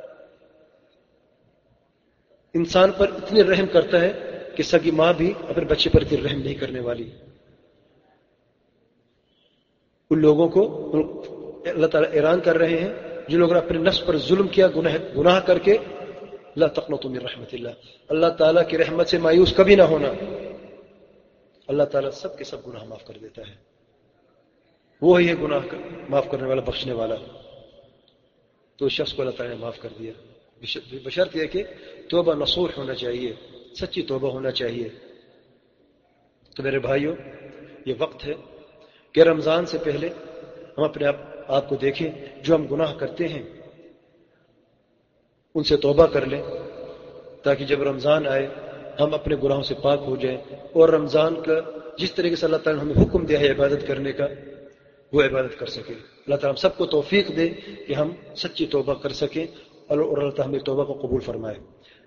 انسان پر اتنی رحم کرتا ہے کہ سگی ماں بھی اپنے بچے پر اتنی رحم نہیں کرنے والی. ان لوگوں کو اللہ تعالیٰ اعلان کر رہے ہیں جو لوگوں نے اپنے نفس پر ظلم کیا گناہ گناہ کر کے، لا تقنطوا من رحمت اللہ، اللہ تعالیٰ کی رحمت سے مایوس کبھی نہ ہونا. اللہ تعالیٰ سب کے سب گناہ معاف کر دیتا ہے. وہی ہے گناہ معاف کرنے والا، بخشنے والا. تو اس شخص کو اللہ تعالیٰ نے معاف کر دیا، بشرط یہ کہ توبہ نصوح ہونا چاہیے، سچی توبہ ہونا چاہیے. تو میرے بھائیوں، یہ وقت ہے کہ رمضان سے پہلے ہم اپنے آپ آپ کو دیکھیں، جو ہم گناہ کرتے ہیں ان سے توبہ کر لیں، تاکہ جب رمضان آئے ہم اپنے گناہوں سے پاک ہو جائیں، اور رمضان کا جس طریقے سے اللہ تعالیٰ نے ہمیں حکم دیا ہے عبادت کرنے کا وہ عبادت کر سکیں. اللہ تعالیٰ ہم سب کو توفیق دے کہ ہم سچی توبہ کر سکیں، اور اللہ تعالیٰ ہمیں توبہ کو قبول فرمائے.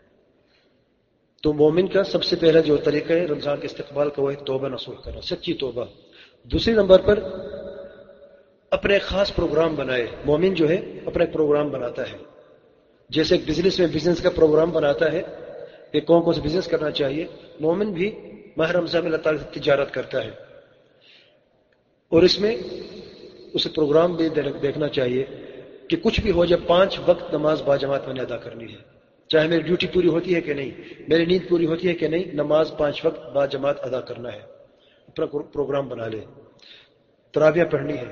تو مومن کا سب سے پہلا جو طریقہ ہے رمضان کے استقبال کا وہ ہے توبہ نصوح کرنا، سچی توبہ. دوسری نمبر پر اپنے خاص پروگرام بنائے. مومن جو ہے اپنا ایک پروگرام بناتا ہے، جیسے ایک بزنس میں بزنس کا پروگرام بناتا ہے کہ کون کون سے بزنس کرنا چاہیے. مومن بھی ماہ رمضان میں اللہ تعالیٰ سے تجارت کرتا ہے، اور اس میں اسے پروگرام بھی دیکھنا چاہیے کہ کچھ بھی ہو جائے پانچ وقت نماز باجماعت میں نے ادا کرنی ہے. چاہے میری ڈیوٹی پوری ہوتی ہے کہ نہیں، میری نیند پوری ہوتی ہے کہ نہیں، نماز پانچ وقت باجماعت ادا کرنا ہے. اپنا پروگرام بنا لے. تراویح پڑھنی ہے.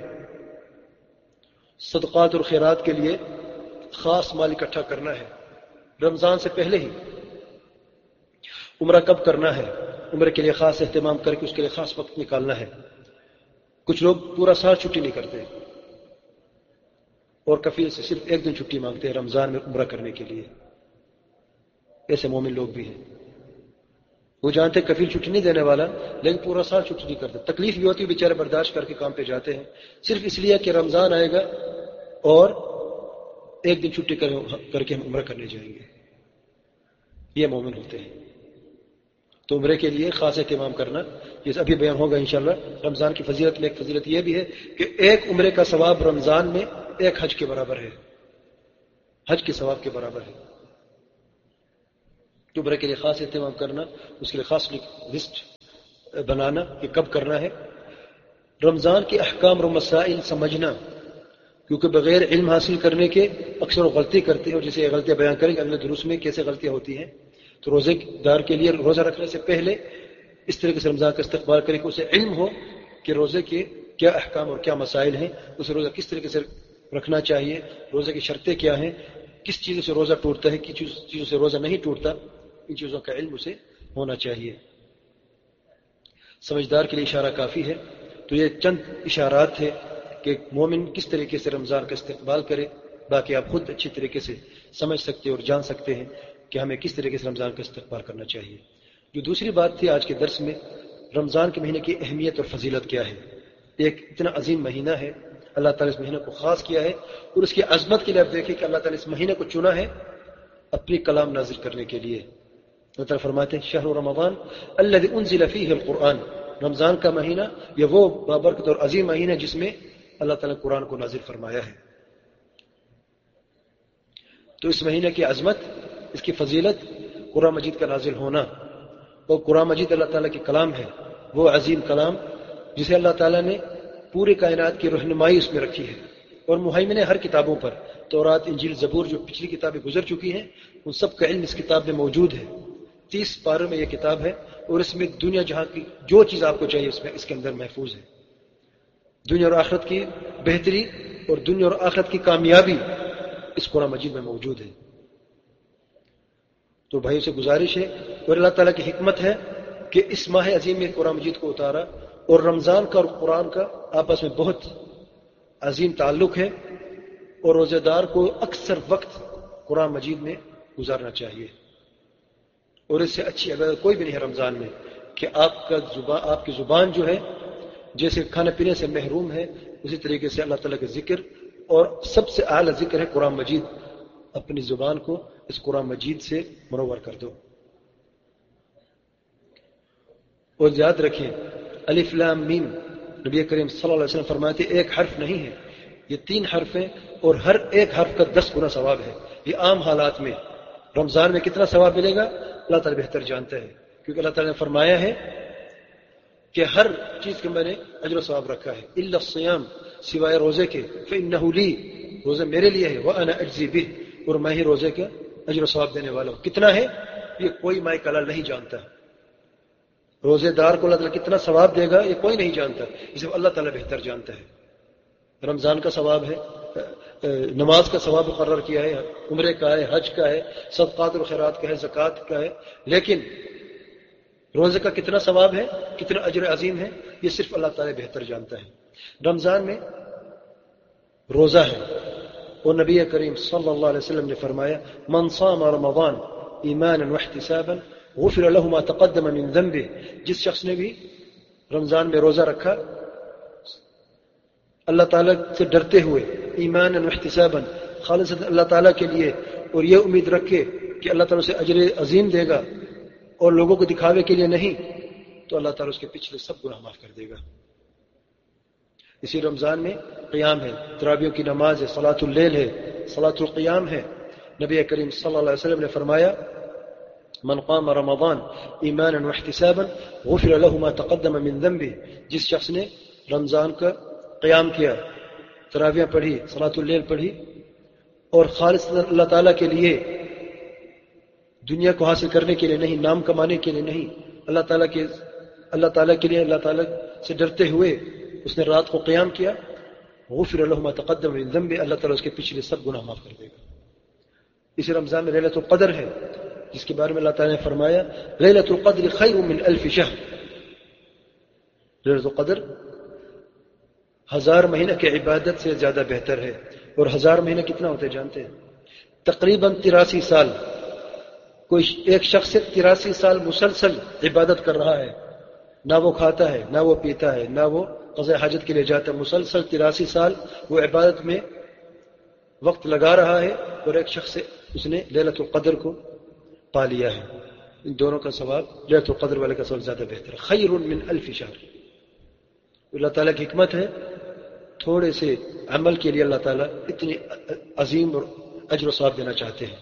صدقات اور خیرات کے لیے خاص مال اکٹھا کرنا ہے رمضان سے پہلے ہی. عمرہ کب کرنا ہے، عمرے کے لیے خاص اہتمام کر کے اس کے لیے خاص وقت نکالنا ہے. کچھ لوگ پورا سال چھٹی نہیں کرتے اور کفیل سے صرف ایک دن چھٹی مانگتے ہیں رمضان میں عمرہ کرنے کے لیے. ایسے مومن لوگ بھی ہیں، وہ جانتے کفیل چھٹی نہیں دینے والا لیکن پورا سال چھٹی نہیں کرتے. تکلیف بھی ہوتی ہے، بیچارے برداشت کر کے کام پہ جاتے ہیں صرف اس لیے کہ رمضان آئے گا اور ایک دن چھٹی کر کے ہم عمرہ کرنے جائیں گے. یہ مومن ہوتے ہیں. تو عمرے کے لیے خاص اہتمام کرنا، جیسے ابھی بیان ہوگا انشاءاللہ. رمضان کی فضیلت میں ایک فضیلت یہ بھی ہے کہ ایک عمرے کا ثواب رمضان میں ایک حج کے برابر ہے. حج کے ثواب کے برابر ہے. تو عمرے کے لیے خاص اہتمام کرنا، اس کے لیے خاص لسٹ بنانا کہ کب کرنا ہے. رمضان کے احکام اور مسائل سمجھنا، کیونکہ بغیر علم حاصل کرنے کے اکثر وہ غلطی کرتے ہیں، اور جسے یہ غلطیاں بیان کریں گے اگلے دروس میں کیسے غلطیاں ہوتی ہیں. تو روزے دار کے لیے روزہ رکھنے سے پہلے اس طریقے سے رمضان کا استقبال کریں کہ اسے علم ہو کہ روزے کے کیا احکام اور کیا مسائل ہیں، اسے روزہ کس طریقے سے رکھنا چاہیے، روزے کی شرطیں کیا ہیں، کس چیزوں سے روزہ ٹوٹتا ہے، کس چیزوں سے روزہ نہیں ٹوٹتا، ان چیزوں کا علم اسے ہونا چاہیے. سمجھدار کے لیے اشارہ کافی ہے. تو یہ چند اشارات ہے کہ مومن کس طریقے سے رمضان کا استقبال کرے. باقی آپ خود اچھی طریقے سے سمجھ سکتے اور جان سکتے ہیں کہ ہمیں کس طریقے سے رمضان کا استقبال کرنا چاہیے. جو دوسری بات تھی آج کے درس میں، رمضان کے مہینے کی اہمیت اور فضیلت کیا ہے. ایک اتنا عظیم مہینہ ہے، اللہ تعالیٰ اس مہینہ کو خاص کیا ہے، اور اس کی عظمت کے لیے آپ دیکھیں کہ اللہ تعالیٰ اس مہینے کو چنا ہے اپنی کلام نازل کرنے کے لیے. اللہ تعالیٰ فرماتے ہیں شہر رمضان الذی انزل فیہ القرآن، رمضان کا مہینہ یہ وہ بابرکت اور عظیم مہینہ ہے جس میں اللہ تعالیٰ نے قرآن کو نازل فرمایا ہے. تو اس مہینے کی عظمت، اس کی فضیلت، قرآن مجید کا نازل ہونا، اور قرآن مجید اللہ تعالیٰ کی کلام ہے، وہ عظیم کلام جسے اللہ تعالیٰ نے پورے کائنات کی رہنمائی اس میں رکھی ہے، اور مہیمن ہے ہر کتابوں پر. تورات، انجیل، زبور جو پچھلی کتابیں گزر چکی ہیں ان سب کا علم اس کتاب میں موجود ہے. تیس پاروں میں یہ کتاب ہے، اور اس میں دنیا جہاں کی جو چیز آپ کو چاہیے اس میں اس کے اندر محفوظ ہے. دنیا اور آخرت کی بہتری اور دنیا اور آخرت کی کامیابی اس قرآن مجید میں موجود ہے. تو بھائیوں سے گزارش ہے، اور اللہ تعالیٰ کی حکمت ہے کہ اس ماہ عظیم میں قرآن مجید کو اتارا، اور رمضان کا اور قرآن کا آپس میں بہت عظیم تعلق ہے، اور روزہ دار کو اکثر وقت قرآن مجید میں گزارنا چاہیے. اور اس سے اچھی عبادت کوئی بھی نہیں ہے رمضان میں کہ آپ کا زبان، آپ کی زبان جو ہے جیسے کھانے پینے سے محروم ہے، اسی طریقے سے اللہ تعالیٰ کا ذکر، اور سب سے اعلیٰ ذکر ہے قرآن مجید. اپنی زبان کو اس قرآن مجید سے منور کر دو. اور یاد رکھیں الف لام میم، نبی کریم صلی اللہ علیہ وسلم فرماتے ایک حرف نہیں ہے، یہ تین حرف ہیں، اور ہر ایک حرف کا دس گنا ثواب ہے. یہ عام حالات میں. رمضان میں کتنا ثواب ملے گا اللہ تعالیٰ بہتر جانتا ہے، کیونکہ اللہ تعالیٰ نے فرمایا ہے کہ ہر چیز کے میں نے اجر و ثواب رکھا ہے الا الصیام، سوائے روزے کے، فإنہ لی، روزہ میرے لیے ہے، وأنا اجزی بہ، اور میں ہی روزے کا اجر و ثواب دینے والا ہوں. کتنا ہے یہ کوئی مائی کلال نہیں جانتا. روزے دار کو اللہ تعالیٰ کتنا ثواب دے گا یہ کوئی نہیں جانتا، اسے اللہ تعالیٰ بہتر جانتا ہے. رمضان کا ثواب ہے، نماز کا ثواب مقرر کیا ہے، عمرے کا ہے، حج کا ہے، صدقات و خیرات کا ہے، زکوٰۃ کا ہے، لیکن روزے کا کتنا ثواب ہے، کتنا اجر عظیم ہے، یہ صرف اللہ تعالیٰ بہتر جانتا ہے. رمضان میں روزہ ہے، اور نبی کریم صلی اللہ علیہ وسلم نے فرمایا من صام رمضان ایمانا واحتسابا غفر له ما تقدم من ذنبه، جس شخص نے بھی رمضان میں روزہ رکھا اللہ تعالیٰ سے ڈرتے ہوئے، ایمانا واحتسابا، خالص اللہ تعالیٰ کے لیے، اور یہ امید رکھے کہ اللہ تعالیٰ سے اجر عظیم دے گا اور لوگوں کو دکھاوے کے لیے نہیں، تو اللہ تعالیٰ اس کے پچھلے سب گناہ معاف کر دے گا. اسی رمضان میں قیام ہے، تراویح کی نماز ہے، صلاۃ اللیل ہے، صلاۃ القیام ہے. نبی کریم صلی اللہ علیہ وسلم نے فرمایا من قام رمضان ایمانا واحتسابا غفر له ما تقدم من ذنبه، جس شخص نے رمضان کا قیام کیا، تراویح پڑھی، صلاۃ اللیل پڑھی، اور خالص اللہ تعالیٰ کے لیے، دنیا کو حاصل کرنے کے لیے نہیں، نام کمانے کے لیے نہیں، اللہ تعالیٰ کے اللہ تعالیٰ کے لیے، اللہ تعالیٰ سے ڈرتے ہوئے اس نے رات کو قیام کیا، غفر له ما تقدم من ذنبه، اللہ تعالیٰ اس کے پچھلے سب گناہ معاف کر دے گا. اسی رمضان میں لیلۃ القدر ہے، جس کے بارے میں اللہ تعالیٰ نے فرمایا لیلۃ القدر خیر من الف شہر. لیلۃ القدر ہزار مہینہ کی عبادت سے زیادہ بہتر ہے. اور ہزار مہینہ کتنا ہوتے جانتے ہیں؟ تقریباً تراسی سال. کوئی ایک شخص تراسی سال مسلسل عبادت کر رہا ہے، نہ وہ کھاتا ہے، نہ وہ پیتا ہے، نہ وہ قضاء حاجت کے لیے جاتا ہے، مسلسل تراسی سال وہ عبادت میں وقت لگا رہا ہے، اور ایک شخص اس نے لیلۃ القدر کو پا لیا ہے. ان دونوں کا ثواب، لیلۃ القدر والے کا ثواب زیادہ بہتر ہے. خیر من الف شہر. اللہ تعالیٰ کی حکمت ہے، تھوڑے سے عمل کے لیے اللہ تعالیٰ اتنی عظیم اور اجر و ثواب دینا چاہتے ہیں.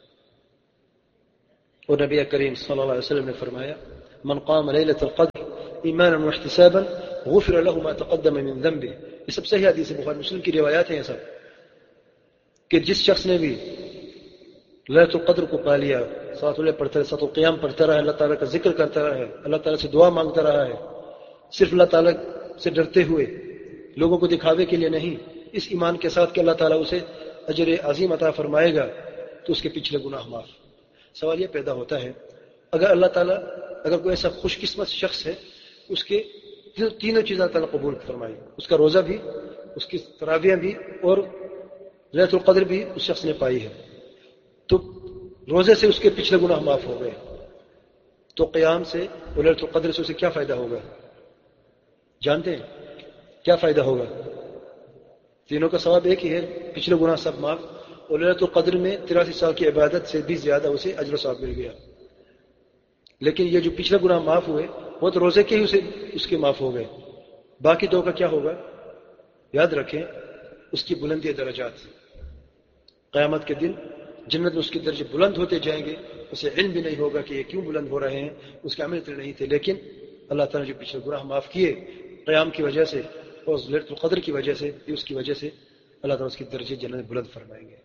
اور نبی کریم صلی اللہ علیہ وسلم نے فرمایا من قام لیلۃ القدر ایمانا واحتسابا غفر له ما تقدم من ذنبه. یہ سب صحیح حدیث بخاری مسلم کی روایات ہیں یہ سب، کہ جس شخص نے بھی لیلۃ القدر کو پا لیا، صلاۃ اللہ پڑھتا رہا، صلاۃ القیام پڑھتا رہا، اللہ تعالیٰ کا ذکر کرتا رہا ہے، اللہ تعالیٰ سے دعا مانگتا رہا ہے، صرف اللہ تعالیٰ سے ڈرتے ہوئے، لوگوں کو دکھاوے کے لیے نہیں، اس ایمان کے ساتھ کہ اللہ تعالیٰ اسے اجر عظیم عطا فرمائے گا، تو اس کے پچھلے گناہ معاف. سوال یہ پیدا ہوتا ہے اگر اللہ تعالیٰ اگر کوئی ایسا خوش قسمت شخص ہے اس کے تینوں چیزیں اللہ تعالیٰ قبول فرمائے، اس کا روزہ بھی، اس کی تراویح بھی اور لیلۃ القدر بھی اس شخص نے پائی ہے، تو روزے سے اس کے پچھلے گناہ معاف ہو گئے، تو قیام سے اور لیلۃ القدر سے اسے کیا فائدہ ہوگا؟ جانتے ہیں کیا فائدہ ہوگا؟ تینوں کا ثواب ایک ہی ہے، پچھلے گناہ سب معاف، اور لیلۃ القدر میں تراسی سال کی عبادت سے بھی زیادہ اسے اجر و ثواب مل گیا. لیکن یہ جو پچھلے گناہ معاف ہوئے وہ تو روزے کے ہی اسے اس کے معاف ہو گئے، باقی دو کا کیا ہوگا؟ یاد رکھیں اس کی بلندی درجات، قیامت کے دن جنت میں اس کے درجے بلند ہوتے جائیں گے، اسے علم بھی نہیں ہوگا کہ یہ کیوں بلند ہو رہے ہیں، اس کے عمل اتنے نہیں تھے، لیکن اللہ تعالیٰ نے جو پچھلے گناہ معاف کیے قیام کی وجہ سے اور لیلۃ القدر کی وجہ سے، اس کی وجہ سے اللہ تعالیٰ اس کے درجے جنت میں بلند فرمائیں گے.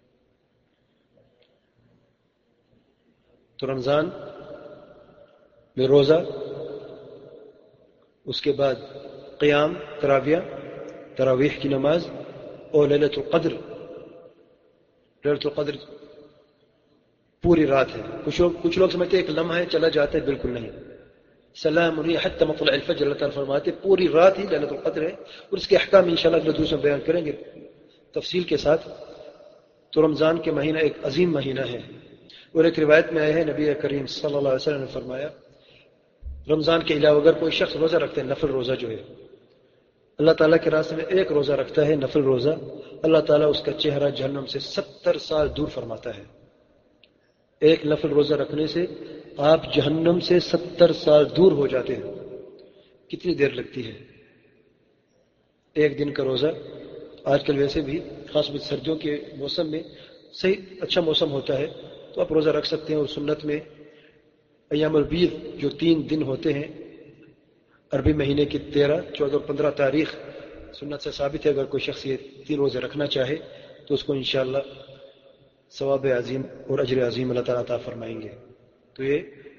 تو رمضان میں روزہ، اس کے بعد قیام، تراویح تراویح کی نماز اور لیلۃ القدر. لیلۃ القدر پوری رات ہے. کچھ لوگ کچھ لوگ سمجھتے ہیں ایک لمحہ ہے چلا جاتا ہے، بالکل نہیں. سلام علیہ حتی مطلع الفجر، اللہ تعالیٰ فرماتے پوری رات ہی لیلۃ القدر ہے، اور اس کے احکام انشاءاللہ اگلے دوسرے میں بیان کریں گے تفصیل کے ساتھ. تو رمضان کے مہینہ ایک عظیم مہینہ ہے، اور ایک روایت میں آیا ہے نبی کریم صلی اللہ علیہ وسلم نے فرمایا رمضان کے علاوہ اگر کوئی شخص روزہ رکھتا ہے، نفل روزہ جو ہے اللہ تعالیٰ کے راستے میں ایک روزہ رکھتا ہے نفل روزہ، اللہ تعالیٰ اس کا چہرہ جہنم سے ستر سال دور فرماتا ہے. ایک نفل روزہ رکھنے سے آپ جہنم سے ستر سال دور ہو جاتے ہیں. کتنی دیر لگتی ہے ایک دن کا روزہ؟ آج کل ویسے بھی خاص طور سردیوں کے موسم میں صحیح اچھا موسم ہوتا ہے تو آپ روزہ رکھ سکتے ہیں. اور سنت میں ایام البید جو تین دن ہوتے ہیں عربی مہینے کی تیرہ، چودہ اور پندرہ تاریخ، سنت سے ثابت ہے اگر کوئی شخص یہ تین روزے رکھنا چاہے تو اس کو انشاءاللہ ثواب عظیم اور اجر عظیم اللہ تعالیٰ عطا فرمائیں گے. تو یہ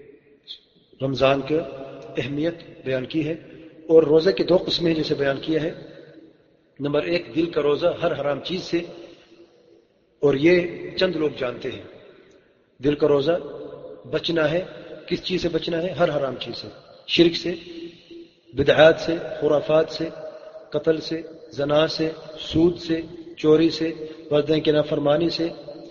رمضان کا اہمیت بیان کی ہے. اور روزے کی دو قسمیں جیسے بیان کیا ہے. نمبر ایک دل کا روزہ ہر حرام چیز سے، اور یہ چند لوگ جانتے ہیں. دل کا روزہ بچنا ہے، کس چیز سے بچنا ہے؟ ہر حرام چیز سے، شرک سے، بدعات سے، خرافات سے، قتل سے، زنا سے، سود سے، چوری سے، والدین کی نافرمانی سے.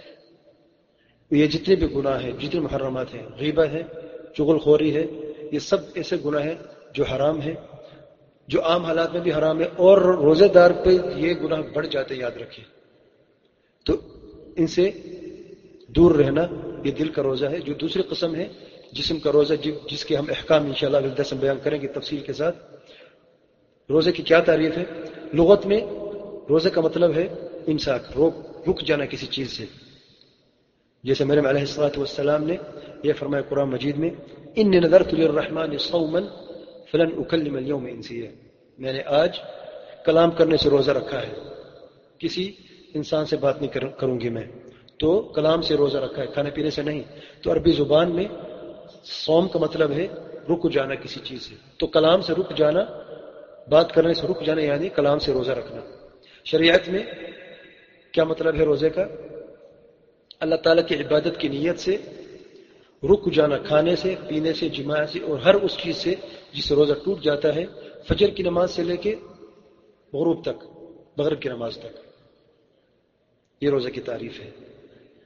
یہ جتنے بھی گناہ ہیں، جتنے محرمات ہیں، غیبت ہے، چغل خوری ہے، یہ سب ایسے گناہ ہیں جو حرام ہیں، جو عام حالات میں بھی حرام ہے، اور روزے دار پہ یہ گناہ بڑھ جاتے ہیں، یاد رکھیں. تو ان سے دور رہنا یہ دل کا روزہ ہے. جو دوسری قسم ہے جسم کا روزہ، جس کے ہم احکام انشاءاللہ اگلے درس میں بیان کریں گے تفصیل کے ساتھ. روزے کی کیا تعریف ہے؟ لغت میں روزے کا مطلب ہے امساک، روک رک جانا کسی چیز سے. جیسے مریم علیہ الصلوۃ والسلام نے یہ فرمایا قرآن مجید میں انی نذرت للرحمن صوما فلن اکلم اليوم انسیا، میں نے آج کلام کرنے سے روزہ رکھا ہے، کسی انسان سے بات نہیں کروں گی میں. تو کلام سے روزہ رکھا ہے، کھانے پینے سے نہیں. تو عربی زبان میں صوم کا مطلب ہے رک جانا کسی چیز سے. تو کلام سے رک جانا، بات کرنے سے رک جانا، یعنی کلام سے روزہ رکھنا. شریعت میں کیا مطلب ہے روزے کا؟ اللہ تعالیٰ کی عبادت کی نیت سے رک جانا، کھانے سے، پینے سے، جماع سے، اور ہر اس چیز سے جس سے روزہ ٹوٹ جاتا ہے، فجر کی نماز سے لے کے غروب تک، مغرب کی نماز تک. یہ روزے کی تعریف ہے.